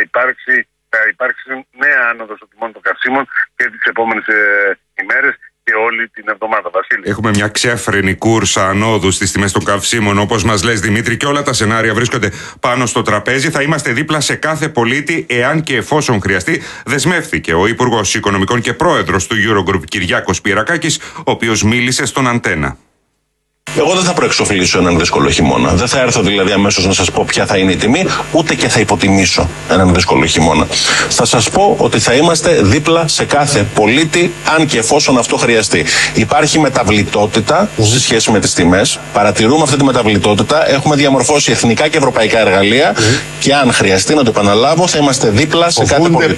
υπάρξει νέα άνοδος των τιμών των καυσίμων και τις επόμενες ημέρες και όλη την εβδομάδα, Βασίλη. Έχουμε μια ξέφρενη κούρσα ανόδου στις τιμές των καυσίμων, όπως μας λες, Δημήτρη, και όλα τα σενάρια βρίσκονται πάνω στο τραπέζι. Θα είμαστε δίπλα σε κάθε πολίτη, εάν και εφόσον χρειαστεί, δεσμεύθηκε ο Υπουργός Οικονομικών και Πρόεδρος του Eurogroup, Κυριάκος Πυρακάκης, ο οποίος μίλησε στον Αντένα. Εγώ δεν θα προεξοφλήσω έναν δύσκολο χειμώνα. Δεν θα έρθω δηλαδή αμέσως να σας πω ποια θα είναι η τιμή, ούτε και θα υποτιμήσω έναν δύσκολο χειμώνα. Θα σας πω ότι θα είμαστε δίπλα σε κάθε πολίτη, αν και εφόσον αυτό χρειαστεί. Υπάρχει μεταβλητότητα σε σχέση με τις τιμές. Παρατηρούμε αυτή τη μεταβλητότητα. Έχουμε διαμορφώσει εθνικά και ευρωπαϊκά εργαλεία και αν χρειαστεί, να το επαναλάβω, θα είμαστε δίπλα σε κάθε πολίτη.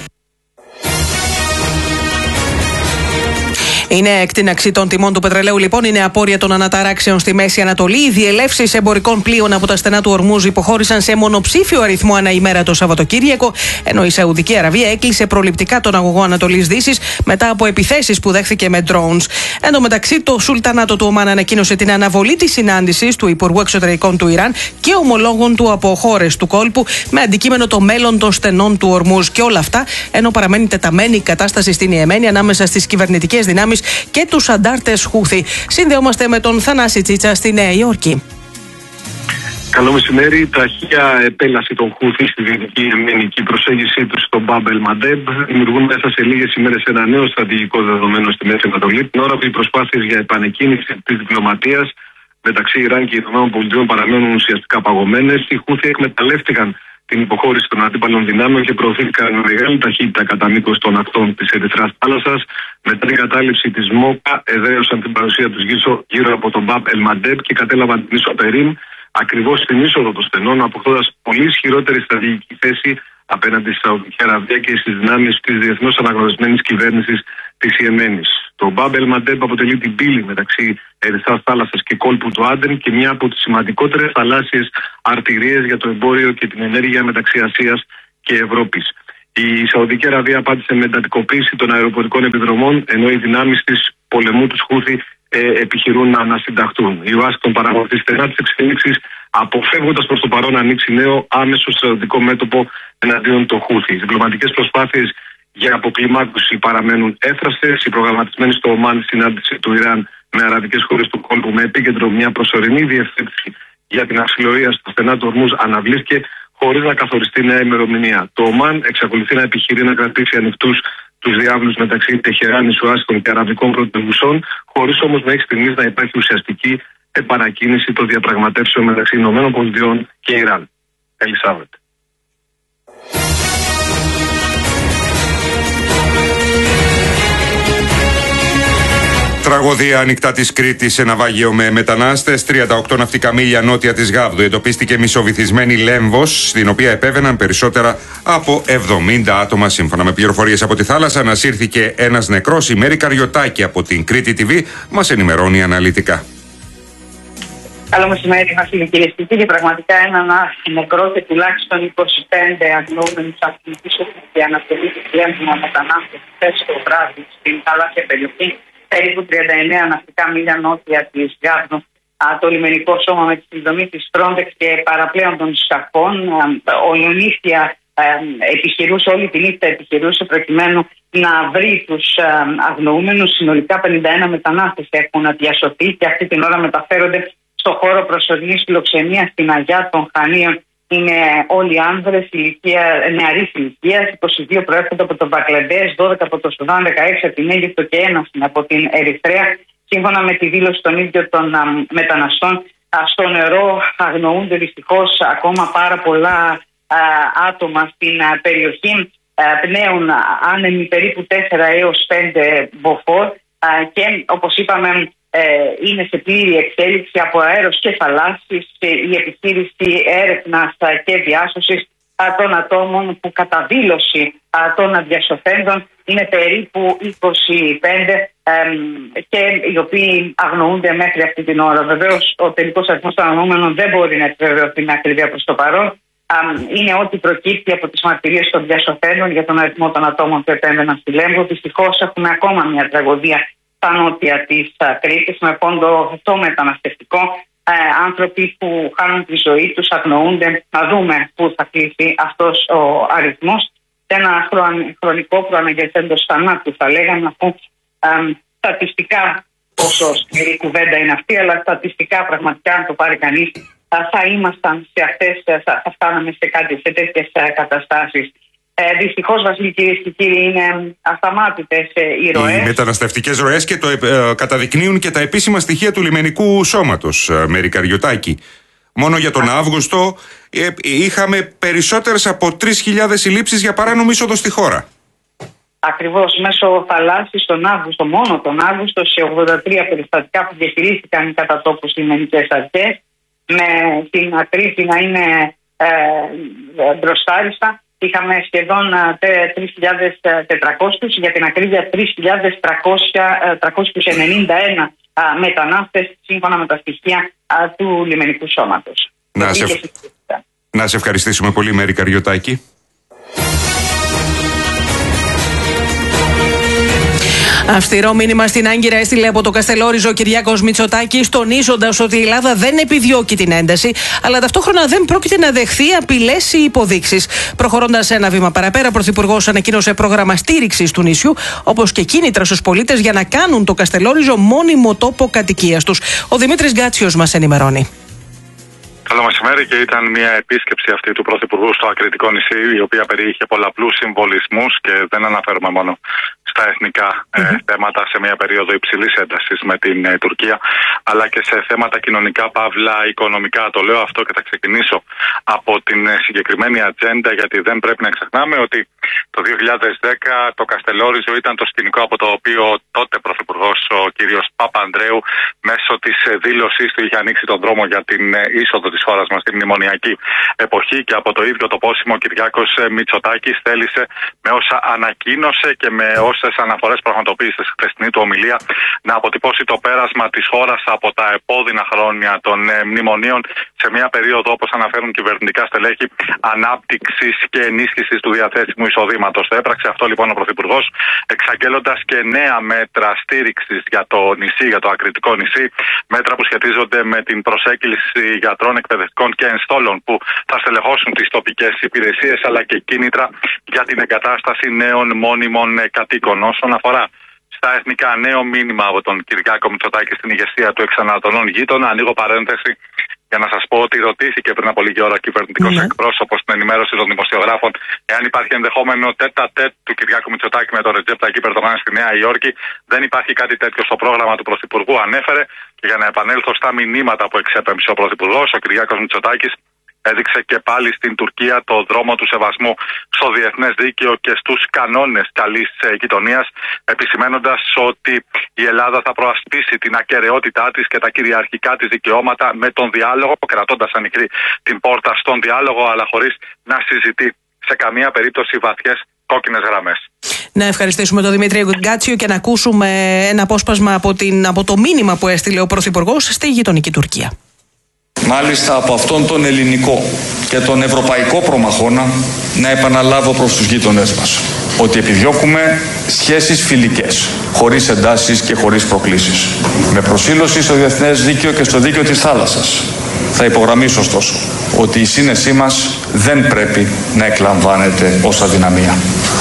Είναι εκτείναξη των τιμών του πετρελαίου, λοιπόν. Είναι απόρρια των αναταράξεων στη Μέση Ανατολή. Οι διελεύσεις εμπορικών πλοίων από τα στενά του Ορμούζ υποχώρησαν σε μονοψήφιο αριθμό ανά ημέρα το Σαββατοκύριακο, ενώ η Σαουδική Αραβία έκλεισε προληπτικά τον αγωγό Ανατολής Δύσης μετά από επιθέσεις που δέχθηκε με drones. Εν τω μεταξύ, το Σουλτανάτο του Ομάν ανακοίνωσε την αναβολή της συνάντησης του Υπουργού Εξωτερικών του Ιράν και ομολόγων του από χώρες του κόλπου με αντικείμενο το μέλλον των στενών του Ορμούζ. Και όλα αυτά ενώ παραμένει τεταμένη η κατάσταση στην Ιεμένη ανάμεσα στις κυβερνητικές δυνάμεις και τους αντάρτες Χούθι. Συνδεόμαστε με τον Θανάση Τσίτσα στη Νέα Υόρκη. Καλό μεσημέρι. Ταχεία επέλαση των Χούθι στη δυτική Ιεμένη και η προσέγγιση του στο Μπαμπ ελ Μαντέμπ δημιουργούν μέσα σε λίγες ημέρες ένα νέο στρατηγικό δεδομένο στη Μέση Ανατολή, την ώρα που οι προσπάθειες για επανεκκίνηση της διπλωματίας μεταξύ Ιράν και ΗΠΑ παραμένουν ουσιαστικά παγωμένες. Οι Χούθι εκμεταλλεύτηκαν την υποχώρηση των αντίπαλων δυνάμεων και προωθήθηκαν με μεγάλη ταχύτητα κατά μήκος των ακτών της Ερυθράς θάλασσας. Μετά την κατάληψη της ΜΟΚΑ, εδραίωσαν την παρουσία τους γύρω από τον Μπαμπ ελ Μαντέμπ και κατέλαβαν την ίσο Περίμ, ακριβώς στην είσοδο των στενών, αποκτώντας πολύ ισχυρότερη στρατηγική θέση απέναντι στη Σαουδική Αραβία και στις δυνάμεις της διεθνώς αναγνωρισμένης κυβέρνησης της Ιεμένης. Το Μπαμπ ελ Μαντέμπ αποτελεί την πύλη μεταξύ Ερυθράς Θάλασσας και κόλπου του Άντεν και μια από τις σημαντικότερες θαλάσσιες αρτηρίες για το εμπόριο και την ενέργεια μεταξύ Ασίας και Ευρώπης. Η Σαουδική Αραβία απάντησε με εντατικοποίηση των αεροπορικών επιδρομών, ενώ οι δυνάμεις της πολεμού τους Χούθη επιχειρούν να ανασυνταχτούν. Η Ουάσιγκτον παρακολουθεί στενά τις εξελίξεις, αποφεύγοντας προς το παρόν να ανοίξει νέο άμεσο στρατιωτικό μέτωπο εναντίον των Χούθη. Οι διπλωματικές προσπάθειες για αποκλιμάκωση παραμένουν έφραστες. Η προγραμματισμένη στο Ομάν συνάντηση του Ιράν με αραβικές χώρες του κόλπου με επίκεντρο μια προσωρινή διευθέτηση για την αξιολογία στα στενά του Ορμούζ αναβλήθηκε χωρίς να καθοριστεί νέα ημερομηνία. Το Ομάν εξακολουθεί να επιχειρεί να κρατήσει ανοιχτούς τους διάβλους μεταξύ Τεχεράνης, Ουάσιγκτον και αραβικών πρωτευουσών, χωρίς όμως μέχρι στιγμής να υπάρχει ουσιαστική επανακίνηση των διαπραγματεύσεων μεταξύ ΗΠΑ και Ιράν. Ελισάβετ. Τραγωδία ανοιχτά της Κρήτης σε ένα ναυάγιο με μετανάστες. 38 ναυτικά μίλια νότια της Γάβδου εντοπίστηκε μισοβυθισμένη λέμβος, στην οποία επέβαιναν περισσότερα από 70 άτομα. Σύμφωνα με πληροφορίες από τη θάλασσα, ανασύρθηκε ένας νεκρός. Η Μέρη Καριωτάκη από την Κρήτη TV μας ενημερώνει αναλυτικά. Καλό μεσημέρι, Βασίλη, κυρίες και κύριοι. Πραγματικά έναν νεκρό και τουλάχιστον 25 αγνοούμενους ακτιβιστές στην Ανατολή της Λέμβουνα μετανάστες χθες το βράδυ στην θαλάσσια περιοχή, περίπου 39 ναυτικά μίλια νότια της Γάβδου. Το λιμενικό σώμα με τη συνδρομή της Frontex και παραπλέον των σκαφών ολονύχτια επιχειρούσε, όλη τη νύχτα επιχειρούσε προκειμένου να βρει τους αγνοούμενους. Συνολικά 51 μετανάστες έχουν διασωθεί και αυτή την ώρα μεταφέρονται στο χώρο προσωρινής φιλοξενίας στην Αγιά των Χανίων. Είναι όλοι άνδρες νεαρής ηλικίας, 22 προέρχονται από τον Μπαγκλαντές, 12 από το Σουδάν, 16 από την Αίγυπτο και 1 από την Ερυθρέα. Σύμφωνα με τη δήλωση των ίδιων των μεταναστών, στο νερό αγνοούνται δυστυχώς ακόμα πάρα πολλά άτομα στην περιοχή. Πνέουν άνεμοι περίπου 4 έως 5 μποφόρ και όπως είπαμε είναι σε πλήρη εξέλιξη από αέρος και θαλάσσης η επιχείρηση έρευνας και διάσωσης των ατόμων που κατά δήλωση των αδιασωθέντων είναι περίπου 25 και οι οποίοι αγνοούνται μέχρι αυτή την ώρα. Βεβαίως ο τελικός αριθμός των αγνοούμενων δεν μπορεί να επιβεβαιωθεί με ακρίβεια προς το παρόν. Είναι ό,τι προκύπτει από τις μαρτυρίες των διασωθέντων για τον αριθμό των ατόμων που επέμβαιναν στη Λέμβο. Δυστυχώς έχουμε ακόμα μια τραγωδία στα νότια της Κρήτης με πόντο το μεταναστευτικό. Άνθρωποι που χάνουν τη ζωή τους, αγνοούνται. Να δούμε πού θα κλείσει αυτός ο αριθμός. Σε ένα χρονικό προαναγγελθέντος θανάτου θα λέγαμε, αφού στατιστικά, όσο σκληρή κουβέντα είναι αυτή, αλλά στατιστικά πραγματικά αν το πάρει κανείς θα ήμασταν σε αυτές, θα φτάναμε σε τέτοιες καταστάσεις. Δυστυχώς, Βασίλη, κυρίες και κύριοι, είναι ασταμάτητες οι ροές. Οι μεταναστευτικές ροές και το καταδεικνύουν και τα επίσημα στοιχεία του λιμενικού σώματος, Μέρη Καριωτάκη. Μόνο για τον Αύγουστο είχαμε περισσότερες από 3.000 συλλήψεις για παράνομη είσοδο στη χώρα. Ακριβώς, μέσω θαλάσσης τον Αύγουστο, μόνο τον Αύγουστο, σε 83 περιστατικά που διαχειρίστηκαν οι κατά τόπους λιμενικές αρχές, με την Κρήτη να είναι μπροστάριστα. Είχαμε σχεδόν 3.400, για την ακρίβεια 3.391 μετανάστες σύμφωνα με τα στοιχεία του λιμενικού σώματος. Να σε ευχαριστήσουμε πολύ, Μέρη Καριωτάκη. Αυστηρό μήνυμα στην Άγκυρα έστειλε από το Καστελόριζο ο Κυριάκος Μητσοτάκης, τονίζοντας ότι η Ελλάδα δεν επιδιώκει την ένταση, αλλά ταυτόχρονα δεν πρόκειται να δεχθεί απειλές ή υποδείξεις. Προχωρώντας ένα βήμα παραπέρα, ο Πρωθυπουργός ανακοίνωσε πρόγραμμα στήριξης του νησιού, όπως και κίνητρα στους πολίτες για να κάνουν το Καστελόριζο μόνιμο τόπο κατοικίας τους. Ο Δημήτρης Γκάτσιος μας ενημερώνει. Καλό μεσημέρι, και ήταν μια επίσκεψη αυτή του Πρωθυπουργού στο Ακριτικό νησί, η οποία περιείχε πολλαπλούς συμβολισμούς και δεν αναφέρουμε μόνο στα εθνικά θέματα σε μια περίοδο υψηλής έντασης με την Τουρκία, αλλά και σε θέματα κοινωνικά, παύλα, οικονομικά. Το λέω αυτό και θα ξεκινήσω από την συγκεκριμένη ατζέντα, γιατί δεν πρέπει να ξεχνάμε ότι το 2010 το Καστελόριζο ήταν το σκηνικό από το οποίο τότε Πρωθυπουργός ο κύριος Παπανδρέου μέσω της δήλωσής του είχε ανοίξει τον δρόμο για την είσοδο της χώρας μας στην μνημονιακή εποχή, και από το ίδιο το πόσιμο ο Κυριάκος Μητσοτάκης θέλησε με όσα ανακοίνωσε και με όσες αναφορές πραγματοποίησε στη χθεσινή του ομιλία να αποτυπώσει το πέρασμα της χώρας από τα επώδυνα χρόνια των μνημονίων σε μια περίοδο, όπως αναφέρουν κυβερνητικά στελέχη, ανάπτυξης και ενίσχυσης του διαθέσιμου εισοδήματος. Το έπραξε αυτό λοιπόν ο Πρωθυπουργός, εξαγγέλλοντας και νέα μέτρα στήριξης για το νησί, για το ακριτικό νησί, μέτρα που σχετίζονται με την προσέγγιση γιατρών, εκπαιδευτικών και ενστόλων που θα στελεχώσουν τις τοπικές υπηρεσίες, αλλά και κίνητρα για την εγκατάσταση νέων μόνιμων κατοίκων. Όσον αφορά στα εθνικά, νέο μήνυμα από τον Κυριάκο Μητσοτάκη στην ηγεσία του εξανατολών γείτονα. Ανοίγω παρένθεση για να σας πω ότι ρωτήθηκε πριν από λίγη ώρα κυβερνητικός εκπρόσωπος στην ενημέρωση των δημοσιογράφων εάν υπάρχει ενδεχόμενο τέτα-τέτ του Κυριάκου Μητσοτάκη με τον Ρετζέπ Ταγιίπ Ερντογάν στη Νέα Υόρκη. Δεν υπάρχει κάτι τέτοιο στο πρόγραμμα του Πρωθυπουργού, ανέφερε. Και για να επανέλθω στα μηνύματα που εξέπεμψε ο Πρωθυπουργός, ο Κυριάκος Μητσοτάκης έδειξε και πάλι στην Τουρκία το δρόμο του σεβασμού στο διεθνές δίκαιο και στους κανόνες καλής γειτονίας, επισημένοντας ότι η Ελλάδα θα προασπίσει την ακεραιότητά της και τα κυριαρχικά της δικαιώματα με τον διάλογο, κρατώντας ανοιχτή την πόρτα στον διάλογο, αλλά χωρίς να συζητεί σε καμία περίπτωση βαθιές κόκκινες γραμμές. Να ευχαριστήσουμε τον Δημήτρη Γκάτσιο και να ακούσουμε ένα απόσπασμα από το μήνυμα που έστειλε ο Πρωθυπουργός στη γειτονική Τουρκία. Μάλιστα από αυτόν τον ελληνικό και τον ευρωπαϊκό προμαχώνα να επαναλάβω προς τους γείτονές μας ότι επιδιώκουμε σχέσεις φιλικές, χωρίς εντάσεις και χωρίς προκλήσεις. Με προσήλωση στο διεθνές δίκαιο και στο δίκαιο της θάλασσας. Θα υπογραμμίσω ωστόσο ότι η σύνεσή μας δεν πρέπει να εκλαμβάνεται ως αδυναμία.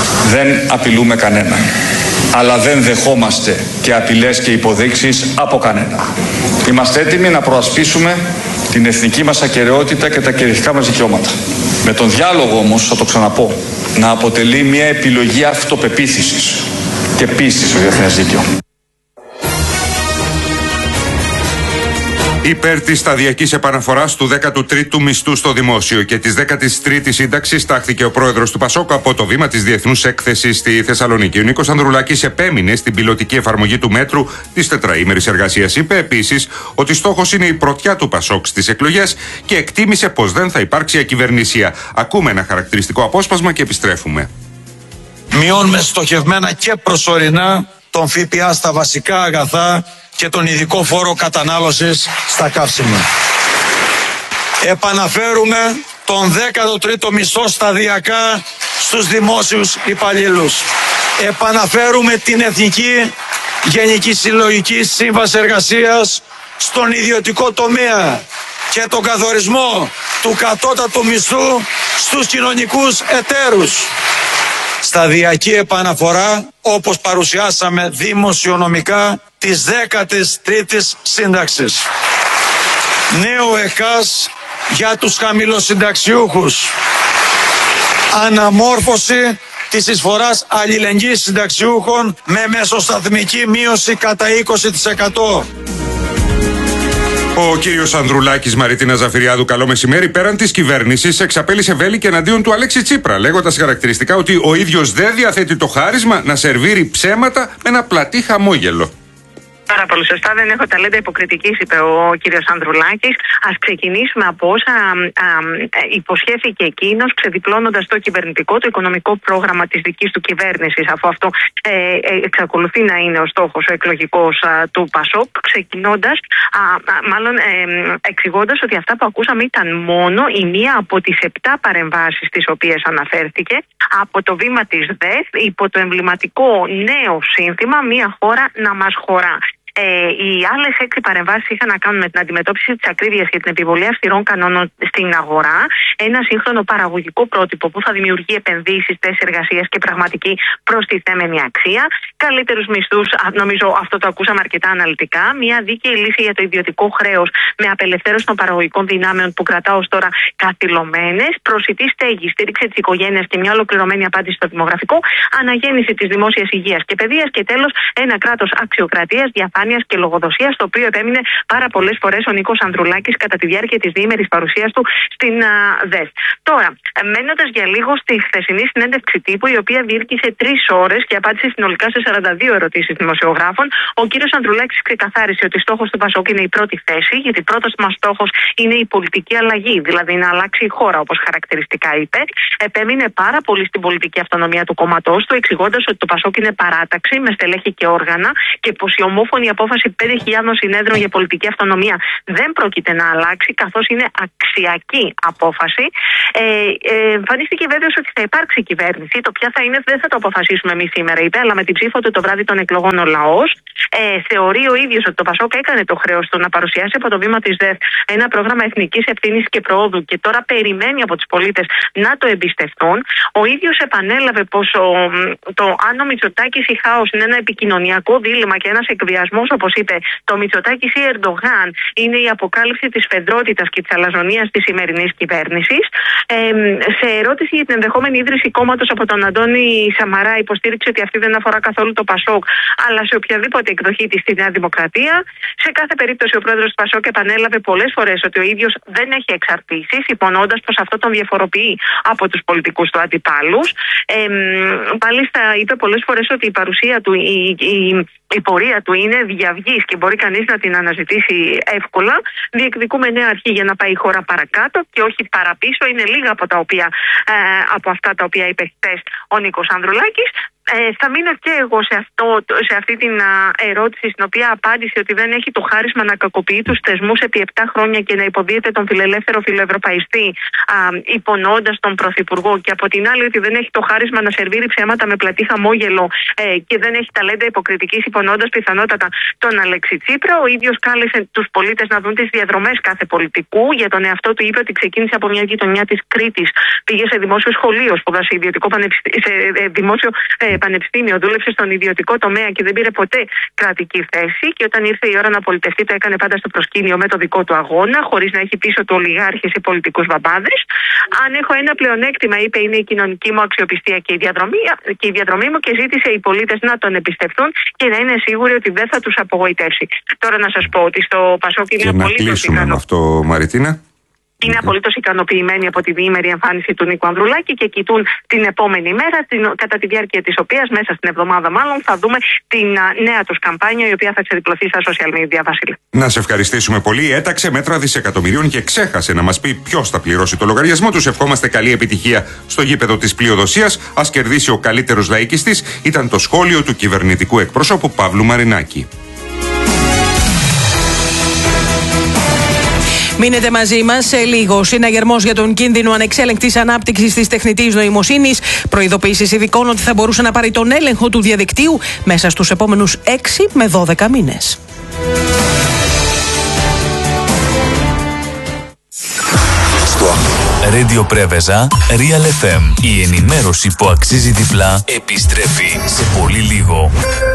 Δεν απειλούμε κανέναν, αλλά δεν δεχόμαστε και απειλές και υποδείξεις από κανένα. Είμαστε έτοιμοι να προασπίσουμε την εθνική μας ακεραιότητα και τα κυριαρχικά μας δικαιώματα. Με τον διάλογο όμως, θα το ξαναπώ, να αποτελεί μια επιλογή αυτοπεποίθησης και πίστης στο διεθνές δίκαιο. Υπέρ της σταδιακής επαναφοράς του 13ου μισθού στο δημόσιο και της 13ης σύνταξης τάχθηκε ο πρόεδρος του ΠΑΣΟΚ από το βήμα της Διεθνούς Έκθεσης στη Θεσσαλονίκη. Ο Νίκος Ανδρουλάκης επέμεινε στην πιλωτική εφαρμογή του μέτρου της τετραήμερης εργασίας. Είπε επίσης ότι στόχος είναι η πρωτιά του ΠΑΣΟΚ στις εκλογές και εκτίμησε πως δεν θα υπάρξει ακυβερνησία. Ακούμε ένα χαρακτηριστικό απόσπασμα και επιστρέφουμε. Μειώνουμε στοχευμένα και προσωρινά τον ΦΠΑ στα βασικά αγαθά και τον ειδικό φόρο κατανάλωσης στα καύσιμα. Επαναφέρουμε τον 13ο μισθό σταδιακά στους δημόσιους υπαλλήλους. Επαναφέρουμε την Εθνική Γενική Συλλογική Σύμβαση Εργασίας στον ιδιωτικό τομέα και τον καθορισμό του κατώτατου μισθού στους κοινωνικούς εταίρους. Σταδιακή επαναφορά, όπως παρουσιάσαμε δημοσιονομικά, της 13ης σύνταξης. Νέο ΕΚΑΣ για τους χαμηλοσυνταξιούχους. Αναμόρφωση της εισφοράς αλληλεγγύης συνταξιούχων με μεσοσταθμική μείωση κατά 20%. Ο κύριος Ανδρουλάκης Μαριτίνα Ζαφυριάδου, καλό μεσημέρι. Πέραν της κυβέρνησης, εξαπέλυσε βέλη εναντίον του Αλέξη Τσίπρα, λέγοντας χαρακτηριστικά ότι ο ίδιος δεν διαθέτει το χάρισμα να σερβίρει ψέματα με ένα πλατή χαμόγελο. Πάρα πολύ σωστά. Δεν έχω ταλέντα υποκριτικής, είπε ο κύριος Ανδρουλάκης. Ας ξεκινήσουμε από όσα υποσχέθηκε εκείνος, ξεδιπλώνοντας το κυβερνητικό, το οικονομικό πρόγραμμα της δικής του κυβέρνησης, αφού αυτό εξακολουθεί να είναι ο στόχος, ο εκλογικός του ΠΑΣΟΚ, ξεκινώντας, εξηγώντας ότι αυτά που ακούσαμε ήταν μόνο η μία από τις 7 παρεμβάσεις τις οποίες αναφέρθηκε από το βήμα της ΔΕΘ υπό το εμβληματικό νέο σύνθημα «Μία χώρα να μας χωρά». Οι άλλες 6 παρεμβάσεις είχαν να κάνουν με την αντιμετώπιση της ακρίβειας και την επιβολή αυστηρών κανόνων στην αγορά, ένα σύγχρονο παραγωγικό πρότυπο που θα δημιουργεί επενδύσεις, θέσεις εργασίας και πραγματική προστιθέμενη αξία, καλύτερους μισθούς, νομίζω αυτό το ακούσαμε αρκετά αναλυτικά, μια δίκαιη λύση για το ιδιωτικό χρέος με απελευθέρωση των παραγωγικών δυνάμεων που κρατά ως τώρα καθυλωμένες, προσιτή στέγη, στήριξη της οικογένειας και μια ολοκληρωμένη απάντηση στο δημογραφικό, αναγέννηση της δημόσιας υγείας και παιδείας και τέλος ένα κράτος αξιοκρατίας, διαφάνειας διαφάνειας και λογοδοσίας, το οποίο επέμεινε πάρα πολλές φορές ο Νίκος Ανδρουλάκης κατά τη διάρκεια της διήμερης παρουσίας του στην ΔΕΘ. Τώρα, μένοντας για λίγο στη χθεσινή συνέντευξη τύπου, η οποία διήρκησε 3 ώρες και απάντησε συνολικά σε 42 ερωτήσεις δημοσιογράφων, ο κύριος Ανδρουλάκης ξεκαθάρισε ότι στόχος του ΠΑΣΟΚ είναι η πρώτη θέση, γιατί πρώτος μας στόχος είναι η πολιτική αλλαγή, δηλαδή να αλλάξει η χώρα, όπως χαρακτηριστικά είπε. Επέμεινε πάρα πολύ στην πολιτική αυτονομία του κόμματός του, εξηγώντας ότι το ΠΑΣΟΚ είναι παράταξη με στελέχη και όργανα και πως η ομόφωνη απόφαση 5.000 συνέδρων για πολιτική αυτονομία δεν πρόκειται να αλλάξει, καθώς είναι αξιακή απόφαση. Εμφανίστηκε βέβαιος ότι θα υπάρξει κυβέρνηση. Το ποια θα είναι δεν θα το αποφασίσουμε εμείς σήμερα, είπε, αλλά με την ψήφο του το βράδυ των εκλογών ο λαός. Θεωρεί ο ίδιος ότι το ΠΑΣΟΚ έκανε το χρέος του να παρουσιάσει από το βήμα της ΔΕΘ ένα πρόγραμμα εθνικής ευθύνης και προόδου και τώρα περιμένει από τους πολίτες να το εμπιστευτούν. Ο ίδιος επανέλαβε πως το αν ο Μητσοτάκης ή χάος είναι ένα επικοινωνιακό δίλημμα και ένας εκβιασμός, όπως είπε, το Μητσοτάκης ή Ερντογάν είναι η αποκάλυψη της φεδρότητας και της αλαζονίας της σημερινής κυβέρνησης. Σε ερώτηση για την ενδεχόμενη ίδρυση κόμματος από τον Αντώνη Σαμαρά, υποστήριξε ότι αυτή δεν αφορά καθόλου το ΠΑΣΟΚ, αλλά σε οποιαδήποτε εκδοχή της στη Νέα Δημοκρατία. Σε κάθε περίπτωση, ο πρόεδρος του ΠΑΣΟΚ επανέλαβε πολλές φορές ότι ο ίδιος δεν έχει εξαρτήσεις, υπονοώντας πως αυτό τον διαφοροποιεί από τους πολιτικούς του αντιπάλους. Μάλιστα, είπε πολλές φορές ότι η παρουσία του, η πορεία του είναι διαυγής και μπορεί κανείς να την αναζητήσει εύκολα. Διεκδικούμε νέα αρχή για να πάει η χώρα παρακάτω και όχι παραπίσω. Είναι λίγα από αυτά τα οποία είπε χθες ο Νίκος Ανδρουλάκης. Θα μείνω και εγώ σε αυτή την ερώτηση, στην οποία απάντησε ότι δεν έχει το χάρισμα να κακοποιεί τους θεσμούς επί 7 χρόνια και να υποδίεται τον φιλελεύθερο φιλοευρωπαϊστή, υπονοώντας τον Πρωθυπουργό, και από την άλλη ότι δεν έχει το χάρισμα να σερβίρει ψέματα με πλατή χαμόγελο και δεν έχει ταλέντα υποκριτικής, υπονοώντας πιθανότατα τον Αλέξη Τσίπρα. Ο ίδιος κάλεσε τους πολίτες να δουν τις διαδρομές κάθε πολιτικού. Για τον εαυτό του είπε ότι ξεκίνησε από μια γειτονιά της Κρήτης, πήγε σε δημόσιο σχολείο, σπούδασε σε δημόσιο πανεπιστήμιο, δούλεψε στον ιδιωτικό τομέα και δεν πήρε ποτέ κρατική θέση. Και όταν ήρθε η ώρα να πολιτευτεί, το έκανε πάντα στο προσκήνιο με το δικό του αγώνα, χωρίς να έχει πίσω του ολιγάρχες ή πολιτικούς βαμπάδες. Αν έχω ένα πλεονέκτημα, είπε, είναι η κοινωνική μου αξιοπιστία και η διαδρομή μου, και ζήτησε οι πολίτες να τον εμπιστευτούν και να είναι σίγουροι ότι δεν θα τους απογοητεύσει. Τώρα να σας πω ότι στο ΠΑΣΟΚ είναι απολύτως είναι απολύτως ικανοποιημένοι από τη διήμερη εμφάνιση του Νίκου Ανδρουλάκη και κοιτούν την επόμενη μέρα, κατά τη διάρκεια της οποίας, μέσα στην εβδομάδα μάλλον, θα δούμε την νέα τους καμπάνια, η οποία θα ξεδιπλωθεί στα social media, Βασίλη. Να σε ευχαριστήσουμε πολύ. Έταξε μέτρα δισεκατομμυρίων και ξέχασε να μας πει ποιος θα πληρώσει το λογαριασμό τους. Ευχόμαστε καλή επιτυχία στο γήπεδο της πλειοδοσίας. Ας κερδίσει ο καλύτερος λαϊκιστής, ήταν το σχόλιο του κυβερνητικού εκπροσώπου Παύλου Μαρινάκη. Μείνετε μαζί μας. Σε λίγο, συναγερμός για τον κίνδυνο ανεξέλεγκτης ανάπτυξης της τεχνητής νοημοσύνης. Προειδοποίησεις ειδικών ότι θα μπορούσε να πάρει τον έλεγχο του διαδικτύου μέσα στους επόμενους 6 με 12 μήνες. Στο Radio Πρέβεζα, Real FM. Η ενημέρωση που αξίζει διπλά επιστρέφει σε πολύ λίγο.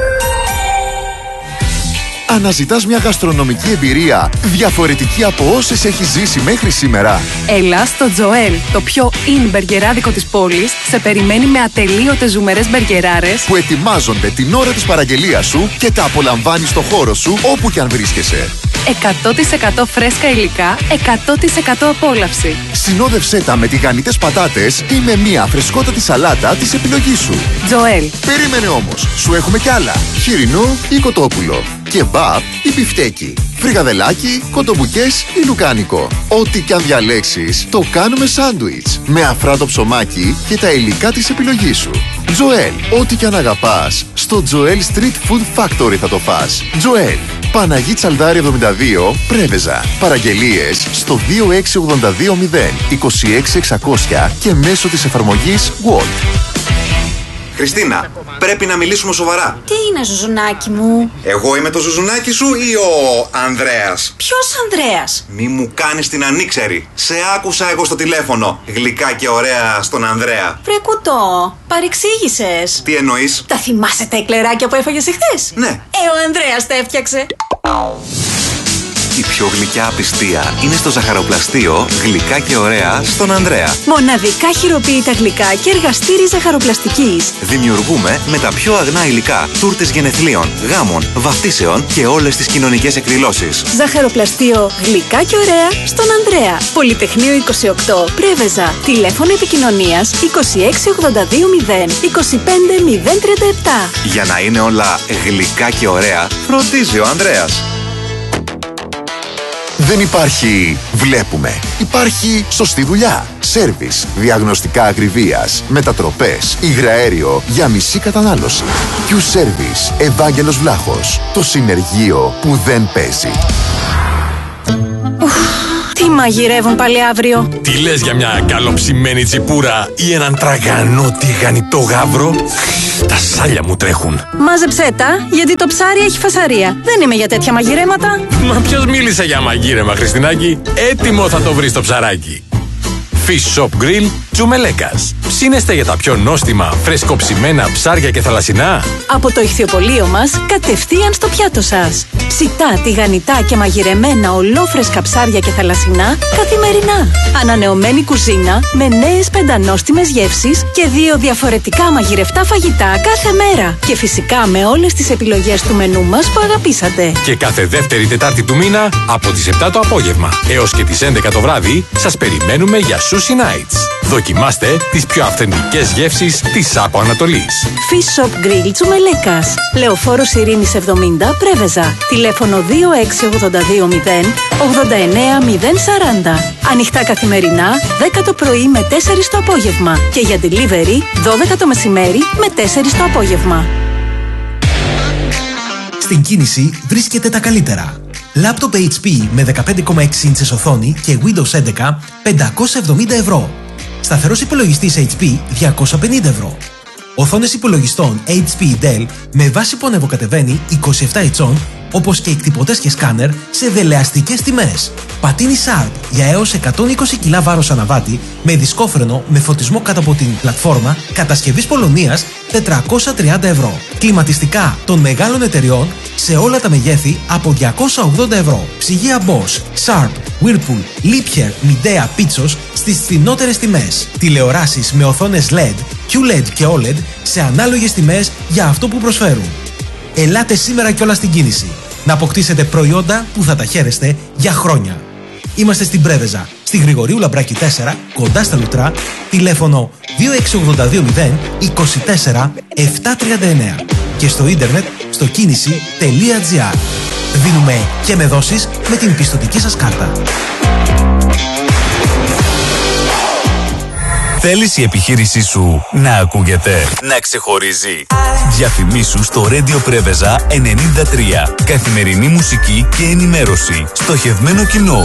Αναζητάς μια γαστρονομική εμπειρία διαφορετική από όσες έχεις ζήσει μέχρι σήμερα? Έλα στο Τζοέλ, το πιο in μπεργκεράδικο της πόλης, σε περιμένει με ατελείωτες ζουμερές μπεργκεράρες που ετοιμάζονται την ώρα της παραγγελίας σου και τα απολαμβάνεις στο χώρο σου όπου και αν βρίσκεσαι. 100% φρέσκα υλικά, 100% απόλαυση. Συνόδευσέ τα με τηγανιτές πατάτες ή με μια φρεσκότατη σαλάτα της επιλογής σου. Τζοέλ. Περίμενε όμως, σου έχουμε κι άλλα. Χοιρινό ή κοτόπουλο. Κεμπάπ ή μπιφτέκι. Φρικαδελάκι, κοτομπουκές ή λουκάνικο. Ό,τι κι αν διαλέξεις, το κάνουμε σάντουιτς. Με αφράτο ψωμάκι και τα υλικά της επιλογής σου. Τζοέλ. Ό,τι κι αν αγαπάς, στο Τζοέλ Street Food Factory θα το φας. Τζοέλ. Παναγί Τσαλδάρη 72, Πρέβεζα. Παραγγελίες στο 26820 26600 και μέσω της εφαρμογής Word. Χριστίνα, πρέπει να μιλήσουμε σοβαρά. Τι είναι, Ζουζουνάκι μου? Εγώ είμαι το Ζουζουνάκι σου ή ο Ανδρέας? Ποιος Ανδρέας? Μη μου κάνεις την ανήξερη. Σε άκουσα εγώ στο τηλέφωνο. Γλυκά και ωραία στον Ανδρέα. Βρε κουτό, παρεξήγησες. Τι εννοείς? Τα θυμάσαι τα εκλεράκια που έφαγες εχθές? Ναι. Ο Ανδρέας τα έφτιαξε. Η πιο γλυκιά απιστία είναι στο ζαχαροπλαστείο Γλυκά και Ωραία στον Ανδρέα. Μοναδικά χειροποίητα γλυκά και εργαστήρι ζαχαροπλαστικής. Δημιουργούμε με τα πιο αγνά υλικά τούρτες γενεθλίων, γάμων, βαφτίσεων και όλες τις κοινωνικές εκδηλώσεις. Ζαχαροπλαστείο Γλυκά και Ωραία στον Ανδρέα. Πολυτεχνείο 28 Πρέβεζα. Τηλέφωνο επικοινωνίας 26820 25037. Για να είναι όλα γλυκά και ωραία, φροντίζει ο Ανδρέας. Δεν υπάρχει βλέπουμε. Υπάρχει σωστή δουλειά. Σέρβις, διαγνωστικά ακριβίας, μετατροπές, υγραέριο για μισή κατανάλωση. Q-Service, Ευάγγελος Βλάχος. Το συνεργείο που δεν παίζει. Τι μαγειρεύουν πάλι αύριο? Τι λες για μια καλοψημένη τσιπούρα ή έναν τραγανό τηγανιτό γάβρο? Τα σάλια μου τρέχουν. Μάζεψέ τα, γιατί το ψάρι έχει φασαρία. Δεν είμαι για τέτοια μαγειρέματα. Μα ποιος μίλησε για μαγείρεμα, Χριστινάκη? Έτοιμο θα το βρεις το ψαράκι. Fish Shop Grill Τσουμελέκας. Ψήνεστε για τα πιο νόστιμα, φρεσκοψημένα ψάρια και θαλασσινά? Από το ηχθιοπωλείο μας, κατευθείαν στο πιάτο σας. Ψητά, τηγανιτά και μαγειρεμένα ολόφρεσκα ψάρια και θαλασσινά καθημερινά. Ανανεωμένη κουζίνα με νέες πεντανόστιμες γεύσεις και 2 διαφορετικά μαγειρευτά φαγητά κάθε μέρα. Και φυσικά με όλες τις επιλογές του μενού μας που αγαπήσατε. Και κάθε δεύτερη Τετάρτη του μήνα από τις 7 το απόγευμα έως και τις 11 το βράδυ σας περιμένουμε για Sushi Nights. Δοκιμάστε τις πιο αυθεντικές γεύσεις της Άπο Ανατολής. Fish Shop Grill Τσουμελέκας. Λεωφόρος Ειρήνης 70 Πρέβεζα. Τηλέφωνο 26820 89040. Ανοιχτά καθημερινά 10 το πρωί με 4 το απόγευμα. Και για delivery 12 το μεσημέρι με 4 το απόγευμα. Στην κίνηση βρίσκεται τα καλύτερα. Λάπτοπ HP με 15,6 ίντσες οθόνη και Windows 11 570 ευρώ. Σταθερός υπολογιστής HP 250 ευρώ. Οθόνες υπολογιστών HP Dell με βάση που ανεβοκατεβαίνει 27 ιντσών, όπως και εκτυπωτές και σκάνερ σε δελεαστικές τιμές. Πατίνι Sharp για έως 120 κιλά βάρος αναβάτη με δισκόφρενο με φωτισμό κάτω από την πλατφόρμα κατασκευής Πολωνίας 430 ευρώ. Κλιματιστικά των μεγάλων εταιριών σε όλα τα μεγέθη από 280 ευρώ. Ψυγεία Bosch, Sharp, Whirlpool, Liebherr, Midea, Pitsos στις φθηνότερες τιμές. Τηλεοράσεις με οθόνες LED, QLED και OLED σε ανάλογες τιμές για αυτό που προσφέρουν. Ελάτε σήμερα κιόλας στην κίνηση να αποκτήσετε προϊόντα που θα τα χαίρεστε για χρόνια. Είμαστε στην Πρέβεζα, στη Γρηγορίου Λαμπράκη 4, κοντά στα Λουτρά, τηλέφωνο 26820 24 739 και στο ίντερνετ στο κίνηση.gr. Δίνουμε και με δόσεις με την πιστωτική σας κάρτα. Θέλεις η επιχείρησή σου να ακούγεται, να ξεχωρίζει? Διαφημίσου στο Radio Πρέβεζα 93. Καθημερινή μουσική και ενημέρωση. Στοχευμένο κοινό.